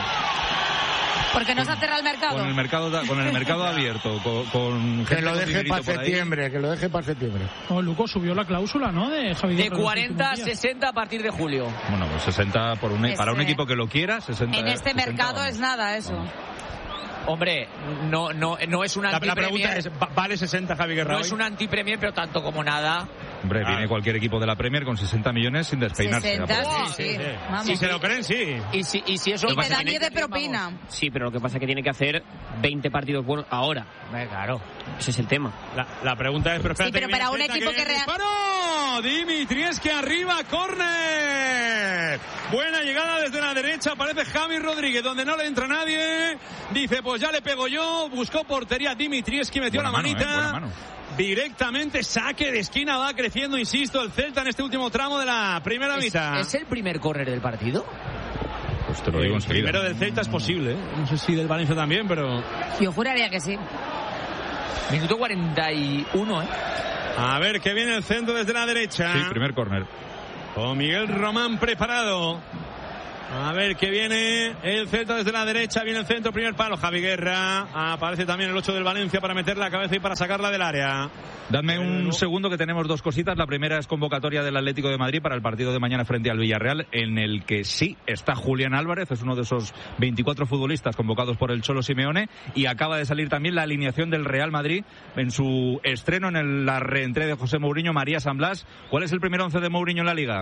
Porque no se aterra el mercado. Con el mercado, con el mercado abierto, con, con que lo deje para septiembre, que lo deje para septiembre. Oh, Luco subió la cláusula, ¿no? De Javi Guerra. De cuarenta a sesenta a partir de julio. Bueno, pues sesenta por un, Ese... para un equipo que lo quiera, sesenta. En este sesenta, mercado vamos. Es nada eso. Vamos. Hombre, no, no, no es un antipremier. La pregunta es, ¿vale sesenta Javi Guerra No hoy? es un antipremier, pero tanto como nada. Hombre, ah. viene cualquier equipo de la Premier con sesenta millones sin despeinarse. sesenta, sí, sí. sí. sí. Si se lo creen, sí. Y si, y si eso y te dan diez de propina. Vamos. Sí, pero lo que pasa es que tiene que hacer veinte partidos buenos ahora. Eh, claro. Ese es el tema. La, la pregunta es, pero espérate, sí, pero para un equipo que... que rea... ¡Disparo! Dimitrievski arriba, córner. Buena llegada desde la derecha, aparece Javi Rodríguez, donde no le entra nadie. Dice, pues ya le pego yo. Buscó portería Dimitrievski, metió buena la manita. Mano, eh, buena mano. Directamente saque de esquina, va creciendo, insisto, el Celta en este último tramo de la primera ¿Es, mitad. ¿Es el primer córner del partido? Pues te lo digo enseguida. El primero del Celta es posible, ¿eh? No sé si del Valencia también, pero... Yo juraría que sí. Minuto cuarenta y uno, ¿eh? A ver, que viene el centro desde la derecha. Sí, primer córner. Con Miguel Román preparado. A ver que viene el Celta desde la derecha, viene el centro, primer palo, Javi Guerra, aparece también el ocho del Valencia para meter la cabeza y para sacarla del área. Dadme un segundo que tenemos dos cositas. La primera es convocatoria del Atlético de Madrid para el partido de mañana frente al Villarreal, en el que sí está Julián Álvarez, es uno de esos veinticuatro futbolistas convocados por el Cholo Simeone, y acaba de salir también la alineación del Real Madrid en su estreno en el, la reentré de José Mourinho, María San Blas. ¿Cuál es el primer once de Mourinho en la Liga?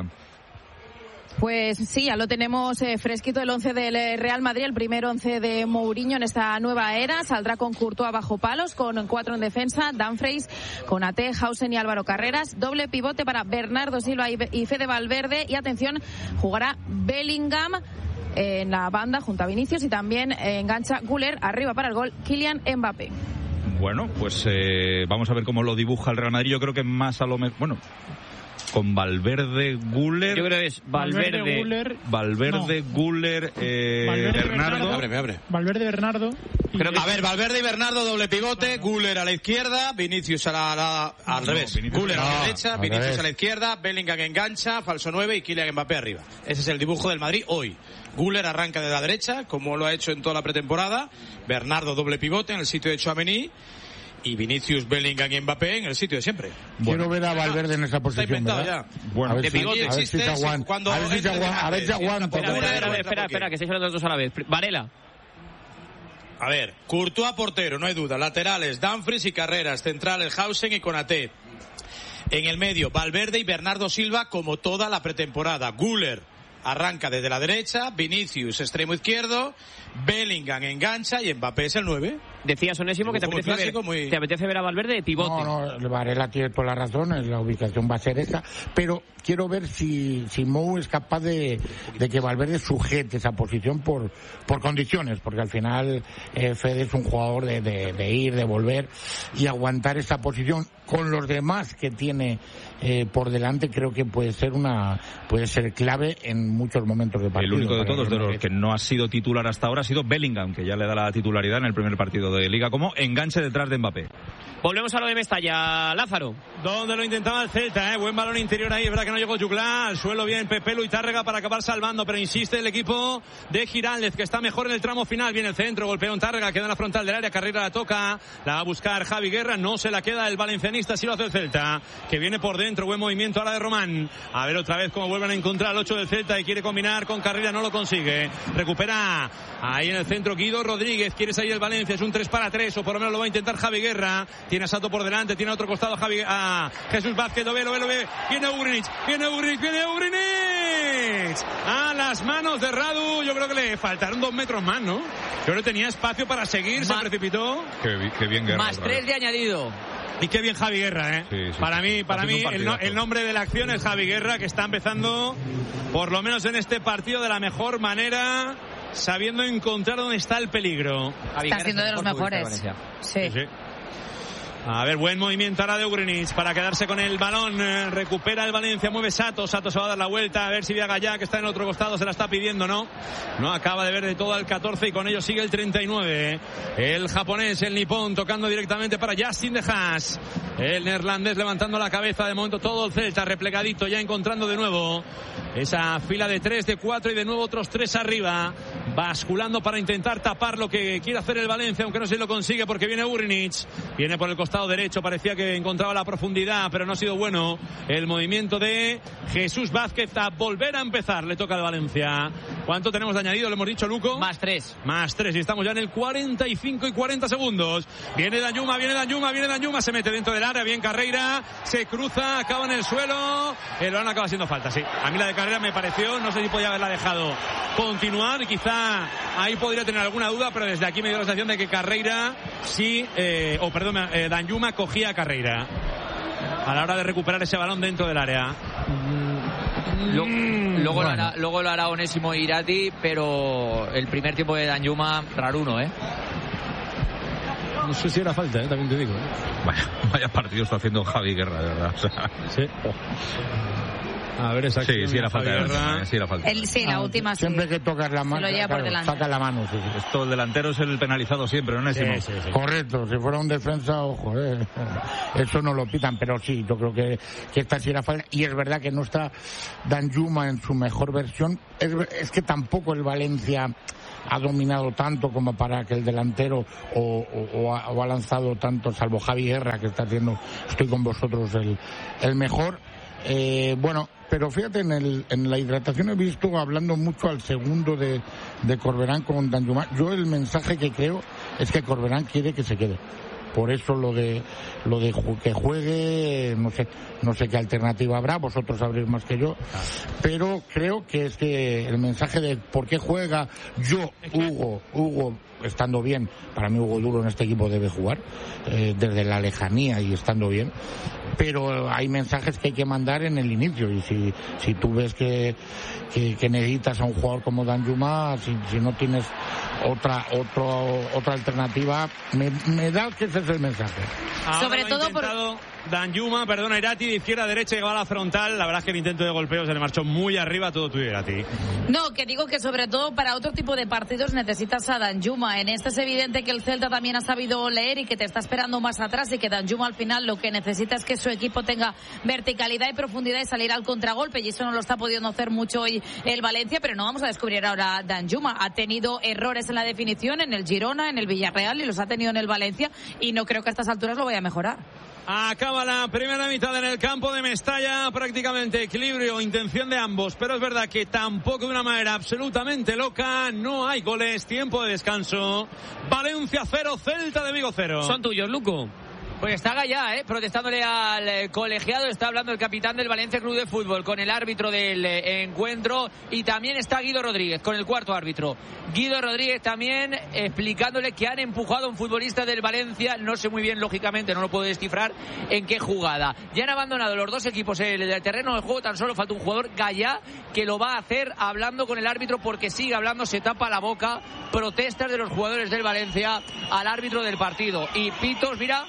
Pues sí, ya lo tenemos eh, fresquito, el once del Real Madrid, el primer once de Mourinho en esta nueva era. Saldrá con Courtois bajo palos, con cuatro en defensa, Dumfries, Konaté, Hausen y Álvaro Carreras. Doble pivote para Bernardo Silva y Fede Valverde. Y atención, jugará Bellingham en la banda junto a Vinicius, y también engancha Güler, arriba para el gol Kylian Mbappé. Bueno, pues eh, vamos a ver cómo lo dibuja el Real Madrid. Yo creo que más a lo mejor... Bueno... con Valverde, Güler. Yo creo que es Valverde, Valverde, Güler. Valverde, no. Güler, eh, Valverde, Bernardo. Bernardo. Abre, abre. Valverde, Bernardo. Creo que... A ver, Valverde y Bernardo, doble pivote, Güler a la izquierda, Vinicius a la, a la al no, revés. Güler a la derecha, Vinicius revés. a la izquierda, Bellingham engancha, falso nueve y Kylian Mbappé arriba. Ese es el dibujo del Madrid hoy. Güler arranca de la derecha, como lo ha hecho en toda la pretemporada. Bernardo doble pivote en el sitio de Tchouaméni. Y Vinicius, Bellingham y Mbappé en el sitio de siempre. Bueno. Quiero ver a Valverde en esa posición, ¿verdad? Ya. Bueno, a ver, de si, pivote a ver si se aguanta. Cuando a ver si se aguanta. A ver si aguanta. Espera, espera, espera, espera, espera, que estáis hablando los dos a la vez. Varela. A ver, Courtois portero, no hay duda. Laterales, Dumfries y Carreras. Centrales, Hausen y Konaté. En el medio, Valverde y Bernardo Silva como toda la pretemporada. Güler arranca desde la derecha, Vinicius extremo izquierdo, Bellingham engancha y Mbappé es el nueve. Decías, Onésimo, que te apetece, ver, muy... te apetece ver a Valverde de pivote. No, no, Varela tiene toda la razón, la ubicación va a ser esa, pero quiero ver si, si Mou es capaz de, de que Valverde sujete esa posición por, por condiciones, porque al final eh, Fede es un jugador de, de, de ir, de volver y aguantar esa posición con los demás que tiene eh, por delante. Creo que puede ser una puede ser clave en muchos momentos de partido. El único de todos de los que no ha sido titular hasta ahora ha sido Bellingham, que ya le da la titularidad en el primer partido de Liga como enganche detrás de Mbappé. Volvemos a lo de Mestalla, Lázaro. Donde lo intentaba el Celta, ¿eh? Buen balón interior ahí, es verdad que no llegó Juglá, al suelo bien Pepelu y Tárrega para acabar salvando, pero insiste el equipo de Giraldez, que está mejor en el tramo final. Viene el centro, golpea un Tárrega, queda en la frontal del área, Carrera la toca, la va a buscar Javi Guerra, no se la queda el valencianista, sí lo hace el Celta, que viene por dentro, buen movimiento ahora de Román. A ver otra vez cómo vuelven a encontrar al ocho del Celta y quiere combinar con Carrera, no lo consigue. Recupera ahí en el centro Guido Rodríguez, quiere salir el Valencia, es un tres para tres, o por lo menos lo va a intentar Javi Guerra. Tiene a Sato por delante, tiene a otro costado Javi, a Jesús Vázquez, lo ve, lo ve, lo ve, viene Ugrinic, viene Ugrinic, viene Ugrinic, a las manos de Radu. Yo creo que le faltaron dos metros más, ¿no? Yo creo que tenía espacio para seguir, más, se precipitó. Qué, qué bien Guerra. Más tres de añadido. Y qué bien Javi Guerra, ¿eh? Sí, sí, para sí. mí, para mí el, no, el nombre de la acción es Javi Guerra, que está empezando, por lo menos en este partido, de la mejor manera, sabiendo encontrar dónde está el peligro. Está siendo de los mejores. Sí. sí, sí. A ver, buen movimiento ahora de Ugrinic para quedarse con el balón. Eh, recupera el Valencia, mueve Sato. Sato se va a dar la vuelta. A ver si Viaga ya, que está en otro costado, se la está pidiendo, ¿no? No acaba de ver de todo al catorce y con ello sigue el treinta y nueve. El japonés, el nipón, tocando directamente para Justin de Haas. El neerlandés levantando la cabeza. De momento todo el Celta replegadito, ya encontrando de nuevo esa fila de tres, de cuatro y de nuevo otros tres arriba. Basculando para intentar tapar lo que quiere hacer el Valencia, aunque no sé si lo consigue porque viene Ugrinic. Viene por el costado derecho, parecía que encontraba la profundidad, pero no ha sido bueno el movimiento de Jesús Vázquez a volver a empezar. Le toca al Valencia. ¿Cuánto tenemos de añadido? ¿Lo hemos dicho, Luco? Más tres. Más tres y estamos ya en el cuarenta y cinco y cuarenta segundos. Viene Danjuma, viene Danjuma, viene Danjuma, se mete dentro del área, bien Carreira, se cruza, acaba en el suelo. El balón acaba siendo falta, sí. A mí la de Carreira me pareció, no sé si podía haberla dejado continuar y quizá ahí podría tener alguna duda, pero desde aquí me dio la sensación de que Carreira sí, eh, o oh, perdón, eh, Danjuma cogía a Carreira a la hora de recuperar ese balón dentro del área. Lo, luego, bueno. lo hará, luego lo hará Onésimo Irati, pero el primer tiempo de Danjuma, raruno, ¿eh? No sé si era falta, ¿eh? También te digo. ¿eh? Vaya, vaya partido está haciendo Javi Guerra, de verdad. O sea, sí. Oh. A ver, esa sí, sí era falta. Guerra, sí, era falta. El, sí, la ah, última sí. Siempre que tocas la mano, claro, saca la mano. Sí. Esto, el delantero es el penalizado siempre, ¿no? Sí, sí, sí. Correcto, si fuera un defensa, ojo, eh. Eso no lo pitan, pero sí, yo creo que, que esta sí era falta. Y es verdad que no está Danjuma en su mejor versión. Es, es que tampoco el Valencia ha dominado tanto como para que el delantero o, o, o, ha, o ha lanzado tanto, salvo Javi Guerra, que está haciendo, estoy con vosotros, el, el mejor. Eh, bueno, pero fíjate, en, el, en la hidratación he visto hablando mucho al segundo de, de Corberán con Danjuma. Yo el mensaje que creo es que Corberán quiere que se quede. Por eso lo de lo de que juegue, no sé, no sé qué alternativa habrá, vosotros sabréis más que yo, pero creo que es que el mensaje de por qué juega yo, Hugo, Hugo estando bien, para mí Hugo Duro en este equipo debe jugar, eh, desde la lejanía y estando bien, pero hay mensajes que hay que mandar en el inicio, y si, si tú ves que, que, que necesitas a un jugador como Danjuma, si, si no tienes otra otro, otra alternativa, me, me da que ese es el mensaje. Ahora sobre todo por Danjuma, perdona, Irati, de izquierda a derecha, llegaba a la frontal. La verdad es que el intento de golpeo se le marchó muy arriba, todo tuyo, Irati. No, que digo que sobre todo para otro tipo de partidos necesitas a Danjuma. En este es evidente que el Celta también ha sabido leer y que te está esperando más atrás, y que Danjuma al final lo que necesita es que su equipo tenga verticalidad y profundidad y salir al contragolpe, y eso no lo está pudiendo hacer mucho hoy el Valencia, pero no vamos a descubrir ahora a Danjuma. Ha tenido errores en la definición en el Girona, en el Villarreal, y los ha tenido en el Valencia, y no creo que a estas alturas lo vaya a mejorar. Acaba la primera mitad en el campo de Mestalla, prácticamente equilibrio, intención de ambos, pero es verdad que tampoco de una manera absolutamente loca. No hay goles, tiempo de descanso. Valencia cero, Celta de Vigo cero. Son tuyos, Luco. Pues está Gallá, ¿eh? Protestándole al eh, colegiado. Está hablando el capitán del Valencia Club de Fútbol con el árbitro del eh, encuentro, y también está Guido Rodríguez con el cuarto árbitro. Guido Rodríguez también explicándole que han empujado a un futbolista del Valencia, no sé muy bien, lógicamente no lo puedo descifrar en qué jugada. Ya han abandonado los dos equipos el del terreno de juego, tan solo falta un jugador, Gallá, que lo va a hacer hablando con el árbitro, porque sigue hablando, se tapa la boca. Protestas de los jugadores del Valencia al árbitro del partido. Y pitos, mira,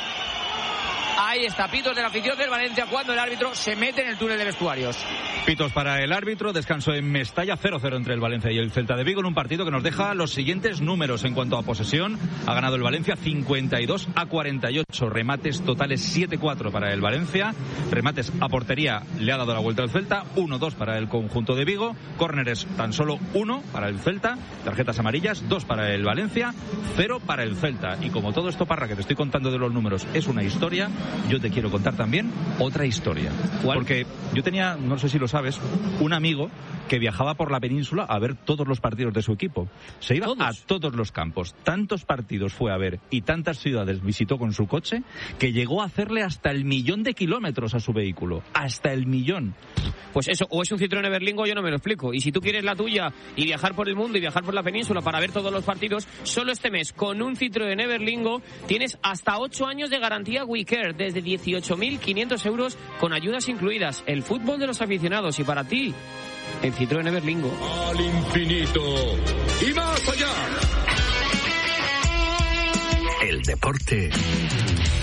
ahí está, pitos de la afición del Valencia cuando el árbitro se mete en el túnel de vestuarios. Pitos para el árbitro, descanso en Mestalla, cero cero entre el Valencia y el Celta de Vigo, en un partido que nos deja los siguientes números en cuanto a posesión. Ha ganado el Valencia cincuenta y dos a cuarenta y ocho, remates totales siete cuatro para el Valencia, remates a portería le ha dado la vuelta al Celta, uno dos para el conjunto de Vigo, córneres tan solo uno para el Celta, tarjetas amarillas dos para el Valencia, cero para el Celta. Y como todo esto, Parra, que te estoy contando de los números es una historia, yo te quiero contar también otra historia. ¿Cuál? Porque yo tenía, no sé si lo sabes, un amigo que viajaba por la península a ver todos los partidos de su equipo. Se iba ¿Todos? a todos los campos. Tantos partidos fue a ver y tantas ciudades visitó con su coche que llegó a hacerle hasta el millón de kilómetros a su vehículo. Hasta el millón. Pues eso, o es un Citroën Everlingo, yo no me lo explico. Y si tú quieres la tuya y viajar por el mundo y viajar por la península para ver todos los partidos, solo este mes con un Citroën Everlingo tienes hasta ocho años de garantía WeCare desde dieciocho mil quinientos euros con ayudas incluidas. El fútbol de los aficionados, y para ti, el Citroën Everlingo. Al infinito y más allá. El deporte es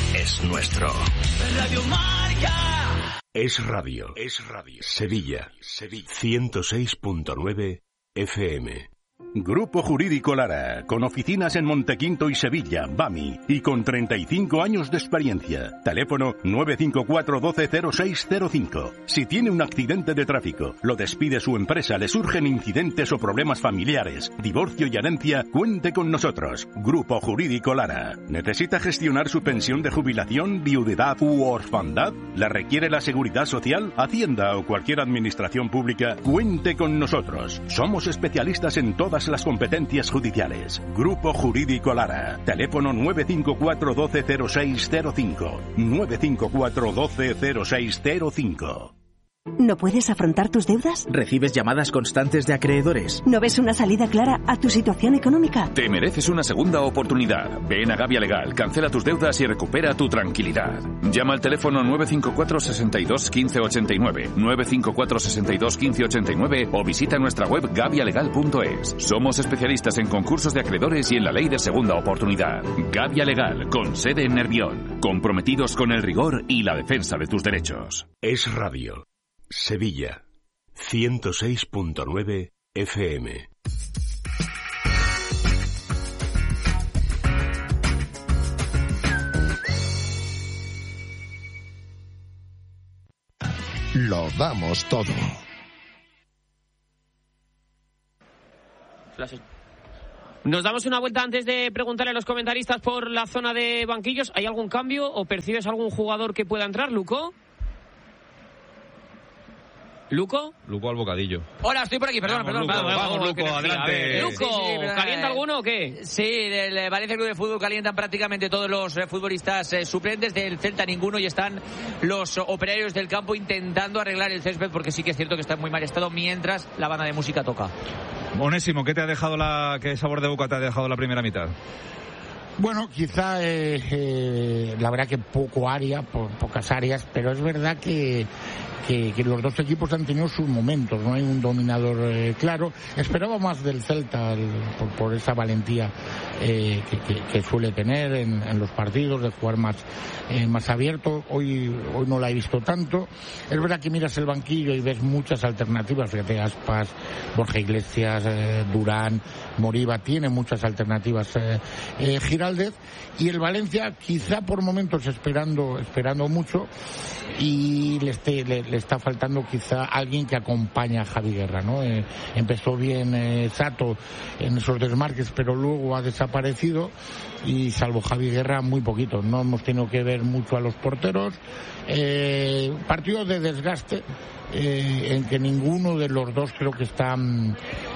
es nuestro. Radio Marca. Es radio. Es radio. Sevilla. Sevilla. ciento seis punto nueve F M. Grupo Jurídico Lara, con oficinas en Montequinto y Sevilla, Bami, y con treinta y cinco años de experiencia. Teléfono nueve cinco cuatro uno dos cero seis cero cinco. Si tiene un accidente de tráfico, lo despide su empresa, le surgen incidentes o problemas familiares, divorcio y herencia, cuente con nosotros. Grupo Jurídico Lara. ¿Necesita gestionar su pensión de jubilación, viudedad u orfandad? ¿La requiere la Seguridad Social, Hacienda o cualquier administración pública? Cuente con nosotros. Somos especialistas en todas las competencias judiciales. Grupo Jurídico Lara. Teléfono nueve cinco cuatro uno dos cero seis cero cinco. nueve cinco cuatro uno dos cero seis cero cinco. ¿No puedes afrontar tus deudas? ¿Recibes llamadas constantes de acreedores? ¿No ves una salida clara a tu situación económica? Te mereces una segunda oportunidad. Ven a Gavia Legal, cancela tus deudas y recupera tu tranquilidad. Llama al teléfono nueve cinco cuatro, seis dos, uno cinco ocho nueve, nueve cinco cuatro, seis dos, uno cinco ocho nueve o visita nuestra web gavia legal punto es. Somos especialistas en concursos de acreedores y en la ley de segunda oportunidad. Gavia Legal, con sede en Nervión. Comprometidos con el rigor y la defensa de tus derechos. Es radio. Sevilla, ciento seis punto nueve F M. Lo damos todo. Nos damos una vuelta antes de preguntarle a los comentaristas por la zona de banquillos. ¿Hay algún cambio o percibes algún jugador que pueda entrar, Luco? ¿Luco? Luco al bocadillo. Hola, estoy por aquí, perdón, vamos, perdón. Luco, perdón, vamos, perdón, Luco, adelante. Luco, sí, sí, pero, ¿calienta alguno o qué? Sí, del Valencia Club de Fútbol calientan prácticamente todos los eh, futbolistas eh, suplentes, del Celta ninguno, y están los operarios del campo intentando arreglar el césped, porque sí que es cierto que está en muy mal estado mientras la banda de música toca. Onésimo, ¿qué te ha dejado la, qué sabor de boca te ha dejado la primera mitad? Bueno, quizá eh, eh, la verdad que poco área, po, pocas áreas, pero es verdad que, que, que los dos equipos han tenido sus momentos, no hay un dominador eh, claro. Esperaba más del Celta el, por, por esa valentía eh, que, que, que suele tener en, en los partidos, de jugar más, eh, más abierto. Hoy, hoy no la he visto tanto. Es verdad que miras el banquillo y ves muchas alternativas, fíjate, Aspas, Borja Iglesias, eh, Durán, Moriba, tiene muchas alternativas. Eh, eh, Giraldez, y el Valencia quizá por momentos esperando esperando mucho, y le, esté, le, le está faltando quizá alguien que acompañe a Javi Guerra, ¿no? Eh, empezó bien eh, Sato en esos desmarques, pero luego ha desaparecido, y salvo Javi Guerra muy poquito. No hemos tenido que ver mucho a los porteros. Eh, partido de desgaste eh, en que ninguno de los dos creo que están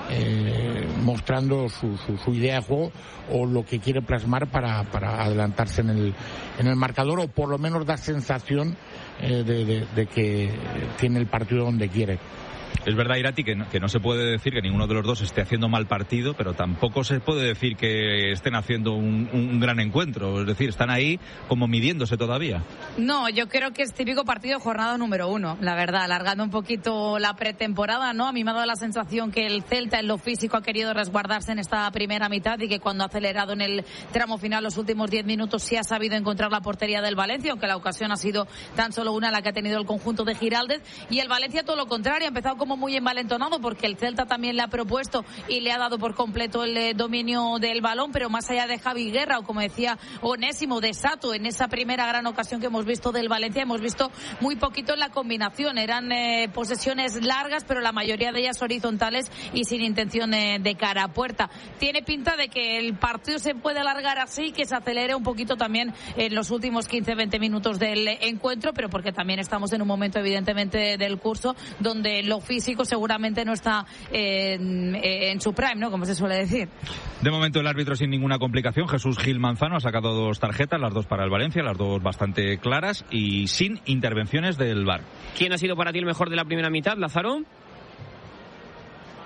eh, mostrando su, su, su idea de juego o lo que quiere plasmar para, para adelantarse en el, en el marcador, o por lo menos da sensación eh, de, de, de que tiene el partido donde quiere. Es verdad, Irati, que no, que no se puede decir que ninguno de los dos esté haciendo mal partido, pero tampoco se puede decir que estén haciendo un, un gran encuentro. Es decir, están ahí como midiéndose todavía. No, yo creo que es típico partido de jornada número uno, la verdad, alargando un poquito la pretemporada, ¿no? A mí me ha dado la sensación que el Celta en lo físico ha querido resguardarse en esta primera mitad, y que cuando ha acelerado en el tramo final los últimos diez minutos sí ha sabido encontrar la portería del Valencia, aunque la ocasión ha sido tan solo una la que ha tenido el conjunto de Giraldez. Y el Valencia todo lo contrario, ha empezado como muy envalentonado, porque el Celta también le ha propuesto y le ha dado por completo el eh, dominio del balón, pero más allá de Javi Guerra, o como decía Onésimo, de Sato, en esa primera gran ocasión que hemos visto del Valencia, hemos visto muy poquito en la combinación. Eran eh, posesiones largas, pero la mayoría de ellas horizontales y sin intención eh, de cara a puerta. Tiene pinta de que el partido se puede alargar así, que se acelere un poquito también en los últimos quince a veinte minutos del encuentro, pero porque también estamos en un momento evidentemente del curso donde lo físico seguramente no está eh, en, en su prime, ¿no? Como se suele decir. De momento el árbitro sin ninguna complicación, Jesús Gil Manzano, ha sacado dos tarjetas, las dos para el Valencia, las dos bastante claras y sin intervenciones del V A R. ¿Quién ha sido para ti el mejor de la primera mitad, Lázaro?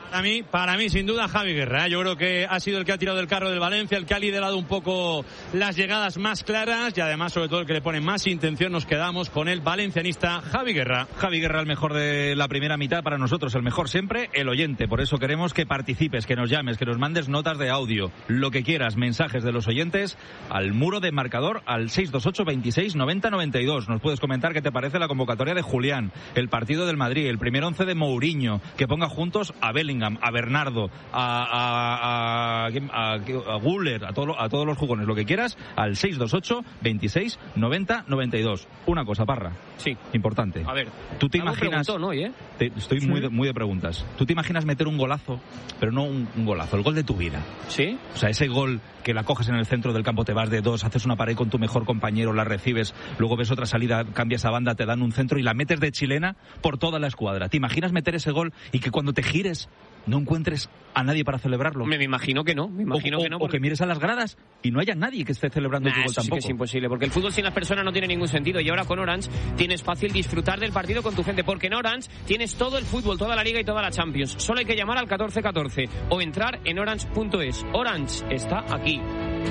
Para mí, para mí, sin duda, Javi Guerra. ¿eh? Yo creo que ha sido el que ha tirado del carro del Valencia, el que ha liderado un poco las llegadas más claras y además, sobre todo, el que le pone más intención. Nos quedamos con el valencianista Javi Guerra. Javi Guerra, el mejor de la primera mitad para nosotros, el mejor siempre, el oyente. Por eso queremos que participes, que nos llames, que nos mandes notas de audio, lo que quieras, mensajes de los oyentes al muro de marcador al seis dos ocho, veintiséis, noventa, noventa y dos. Nos puedes comentar qué te parece la convocatoria de Julián, el partido del Madrid, el primer once de Mourinho, que ponga juntos a Bellingham, a Bernardo, a, a, a, a, a Guller, a, todo, a todos los jugones, lo que quieras, al seis dos ocho, veintiséis, noventa, noventa y dos. Una cosa, Parra. Sí. Importante. A ver. ¿Tú te imaginas? Preguntó, ¿no? ¿Eh? Te, estoy sí. muy, de, muy de preguntas. ¿Tú te imaginas meter un golazo, pero no un, un golazo, el gol de tu vida? Sí. O sea, ese gol que la coges en el centro del campo, te vas de dos, haces una pared con tu mejor compañero, la recibes, luego ves otra salida, cambias a banda, te dan un centro y la metes de chilena por toda la escuadra. ¿Te imaginas meter ese gol y que cuando te gires no encuentres a nadie para celebrarlo? Me, me imagino que no, me imagino o, que no. Porque... O que mires a las gradas y no haya nadie que esté celebrando nah, tu gol eso tampoco. Sí que es imposible, porque el fútbol sin las personas no tiene ningún sentido y ahora con Orange tienes fácil disfrutar del partido con tu gente, porque en Orange tienes todo el fútbol, toda la Liga y toda la Champions. Solo hay que llamar al catorce catorce o entrar en orange punto es. Orange está aquí.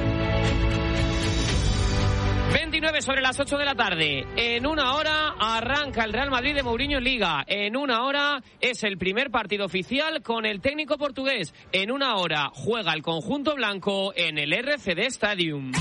veintinueve sobre las ocho de la tarde. En una hora arranca el Real Madrid de Mourinho en Liga. En una hora es el primer partido oficial con el técnico portugués. En una hora juega el conjunto blanco en el R C D Stadium.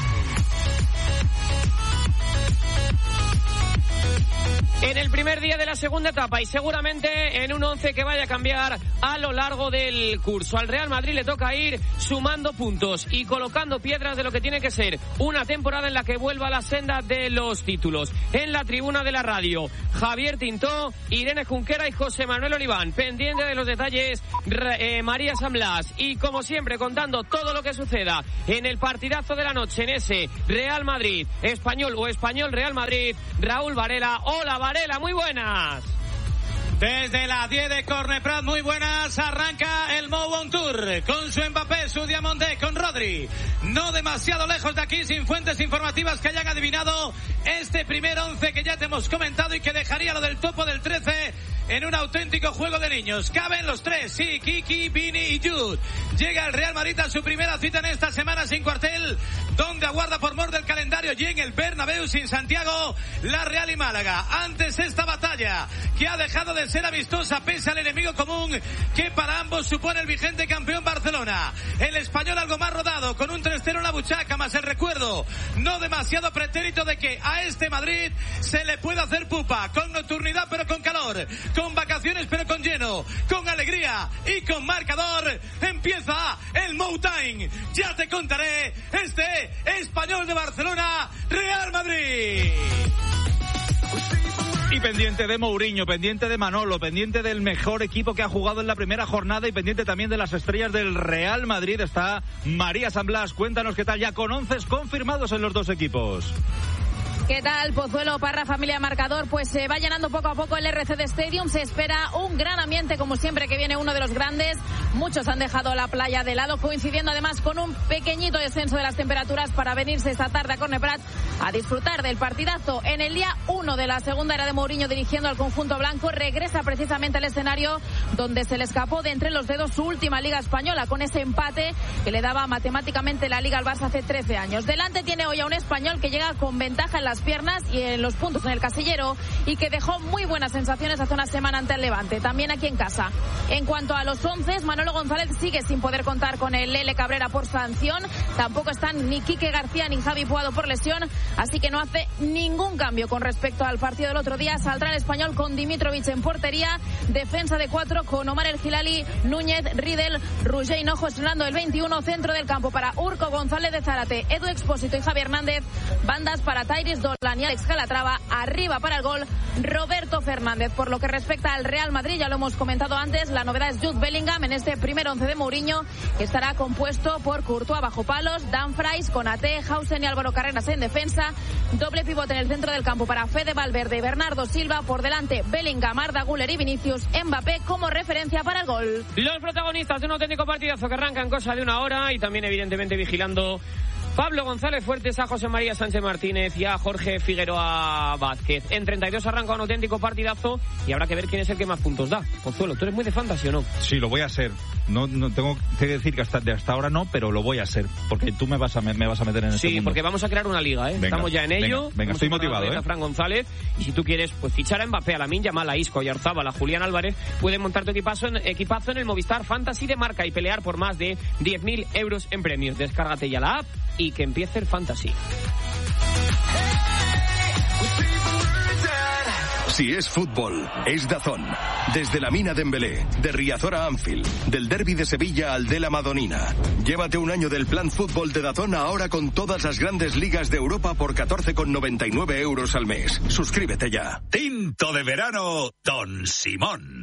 En el primer día de la segunda etapa y seguramente en un once que vaya a cambiar a lo largo del curso. Al Real Madrid le toca ir sumando puntos y colocando piedras de lo que tiene que ser una temporada en la que vuelva a la senda de los títulos. En la tribuna de la radio, Javier Tintó, Irene Junquera y José Manuel Oliván. Pendiente de los detalles, eh, María San Blas. Y como siempre, contando todo lo que suceda en el partidazo de la noche, en ese Real Madrid Español o Español Real Madrid, Raúl Varela. Hola, Varela, muy buenas. Desde las diez de Corneprat, muy buenas, arranca el Mou On Tour con su Mbappé, su Diamondé, con Rodri. No demasiado lejos de aquí, sin fuentes informativas que hayan adivinado este primer once que ya te hemos comentado y que dejaría lo del topo del trece en un auténtico juego de niños. Caben los tres, sí, Kiki, Vini y Jude. Llega el Real Madrid a su primera cita en esta semana sin cuartel, donde aguarda por mor del calendario y en el Bernabéu sin Santiago, la Real y Málaga. Antes esta batalla que ha dejado de ser amistosa pese al enemigo común que para ambos supone el vigente campeón Barcelona. El español algo más rodado con un tres cero en la buchaca, más el recuerdo no demasiado pretérito de que a este Madrid se le puede hacer pupa, con nocturnidad pero con calor, con vacaciones pero con lleno, con alegría y con marcador. Empieza el Mou Time. Ya te contaré este Español de Barcelona, Real Madrid. Y pendiente de Mourinho, pendiente de Manolo, pendiente del mejor equipo que ha jugado en la primera jornada y pendiente también de las estrellas del Real Madrid está María San Blas. Cuéntanos qué tal, ya con once confirmados en los dos equipos. ¿Qué tal, Pozuelo, Parra, familia Marcador? Pues se va llenando poco a poco el R C D Stadium. Se espera un gran ambiente, como siempre, que viene uno de los grandes. Muchos han dejado la playa de lado, coincidiendo además con un pequeñito descenso de las temperaturas para venirse esta tarde a Corneprat a disfrutar del partidazo. En el día uno de la segunda era de Mourinho dirigiendo al conjunto blanco, regresa precisamente al escenario donde se le escapó de entre los dedos su última Liga Española, con ese empate que le daba matemáticamente la Liga al Barça hace trece años. Delante tiene hoy a un español que llega con ventaja en las piernas y en los puntos en el casillero y que dejó muy buenas sensaciones hace una semana ante el Levante, también aquí en casa. En cuanto a los once, Manolo González sigue sin poder contar con el Lele Cabrera por sanción, tampoco están ni Quique García ni Javi Puado por lesión, así que no hace ningún cambio con respecto al partido del otro día. Saldrá el español con Dimitrovic en portería, defensa de cuatro con Omar El Hilali, Núñez, Riedel, Roger Hinojo estrenando el veintiuno, centro del campo para Urco González de Zárate, Edu Expósito y Javier Hernández, bandas para Tairis Dolan y Alex Calatrava, arriba para el gol Roberto Fernández. Por lo que respecta al Real Madrid, ya lo hemos comentado antes, la novedad es Jude Bellingham en este primer once de Mourinho, que estará compuesto por Courtois bajo palos, Dumfries, Konaté, Hausen y Álvaro Carreras en defensa, doble pivote en el centro del campo para Fede Valverde y Bernardo Silva, por delante Bellingham, Arda Güler y Vinicius, Mbappé como referencia para el gol. Los protagonistas de un auténtico partidazo que arranca en cosa de una hora y también evidentemente vigilando Pablo González Fuertes, a José María Sánchez Martínez y a Jorge Figueroa Vázquez. En treinta y dos arranca un auténtico partidazo y habrá que ver quién es el que más puntos da. Pozuelo, ¿tú eres muy de fantasy o no? Sí, lo voy a ser. No, no tengo que decir que hasta, de hasta ahora no, pero lo voy a ser. Porque tú me vas a, me, me vas a meter en este Sí, mundo. porque vamos a crear una liga, ¿eh? Venga, Estamos ya en ello. Venga, venga estoy motivado, ¿eh? A Fran González. Y si tú quieres pues fichar a Mbappé, a Lamine Yamal, a Isco, a Oyarzabal, a Julián Álvarez, puedes montar tu equipazo en, equipazo en el Movistar Fantasy de marca y pelear por más de diez mil euros en premios. Descárgate ya la app y que empiece el Fantasy. Si es fútbol, es DAZN. Desde la Mina Dembélé, de Riazor a Anfield, del Derbi de Sevilla al de la Madonina. Llévate un año del plan fútbol de DAZN ahora con todas las grandes ligas de Europa por catorce con noventa y nueve euros al mes. Suscríbete ya. Tinto de verano, Don Simón.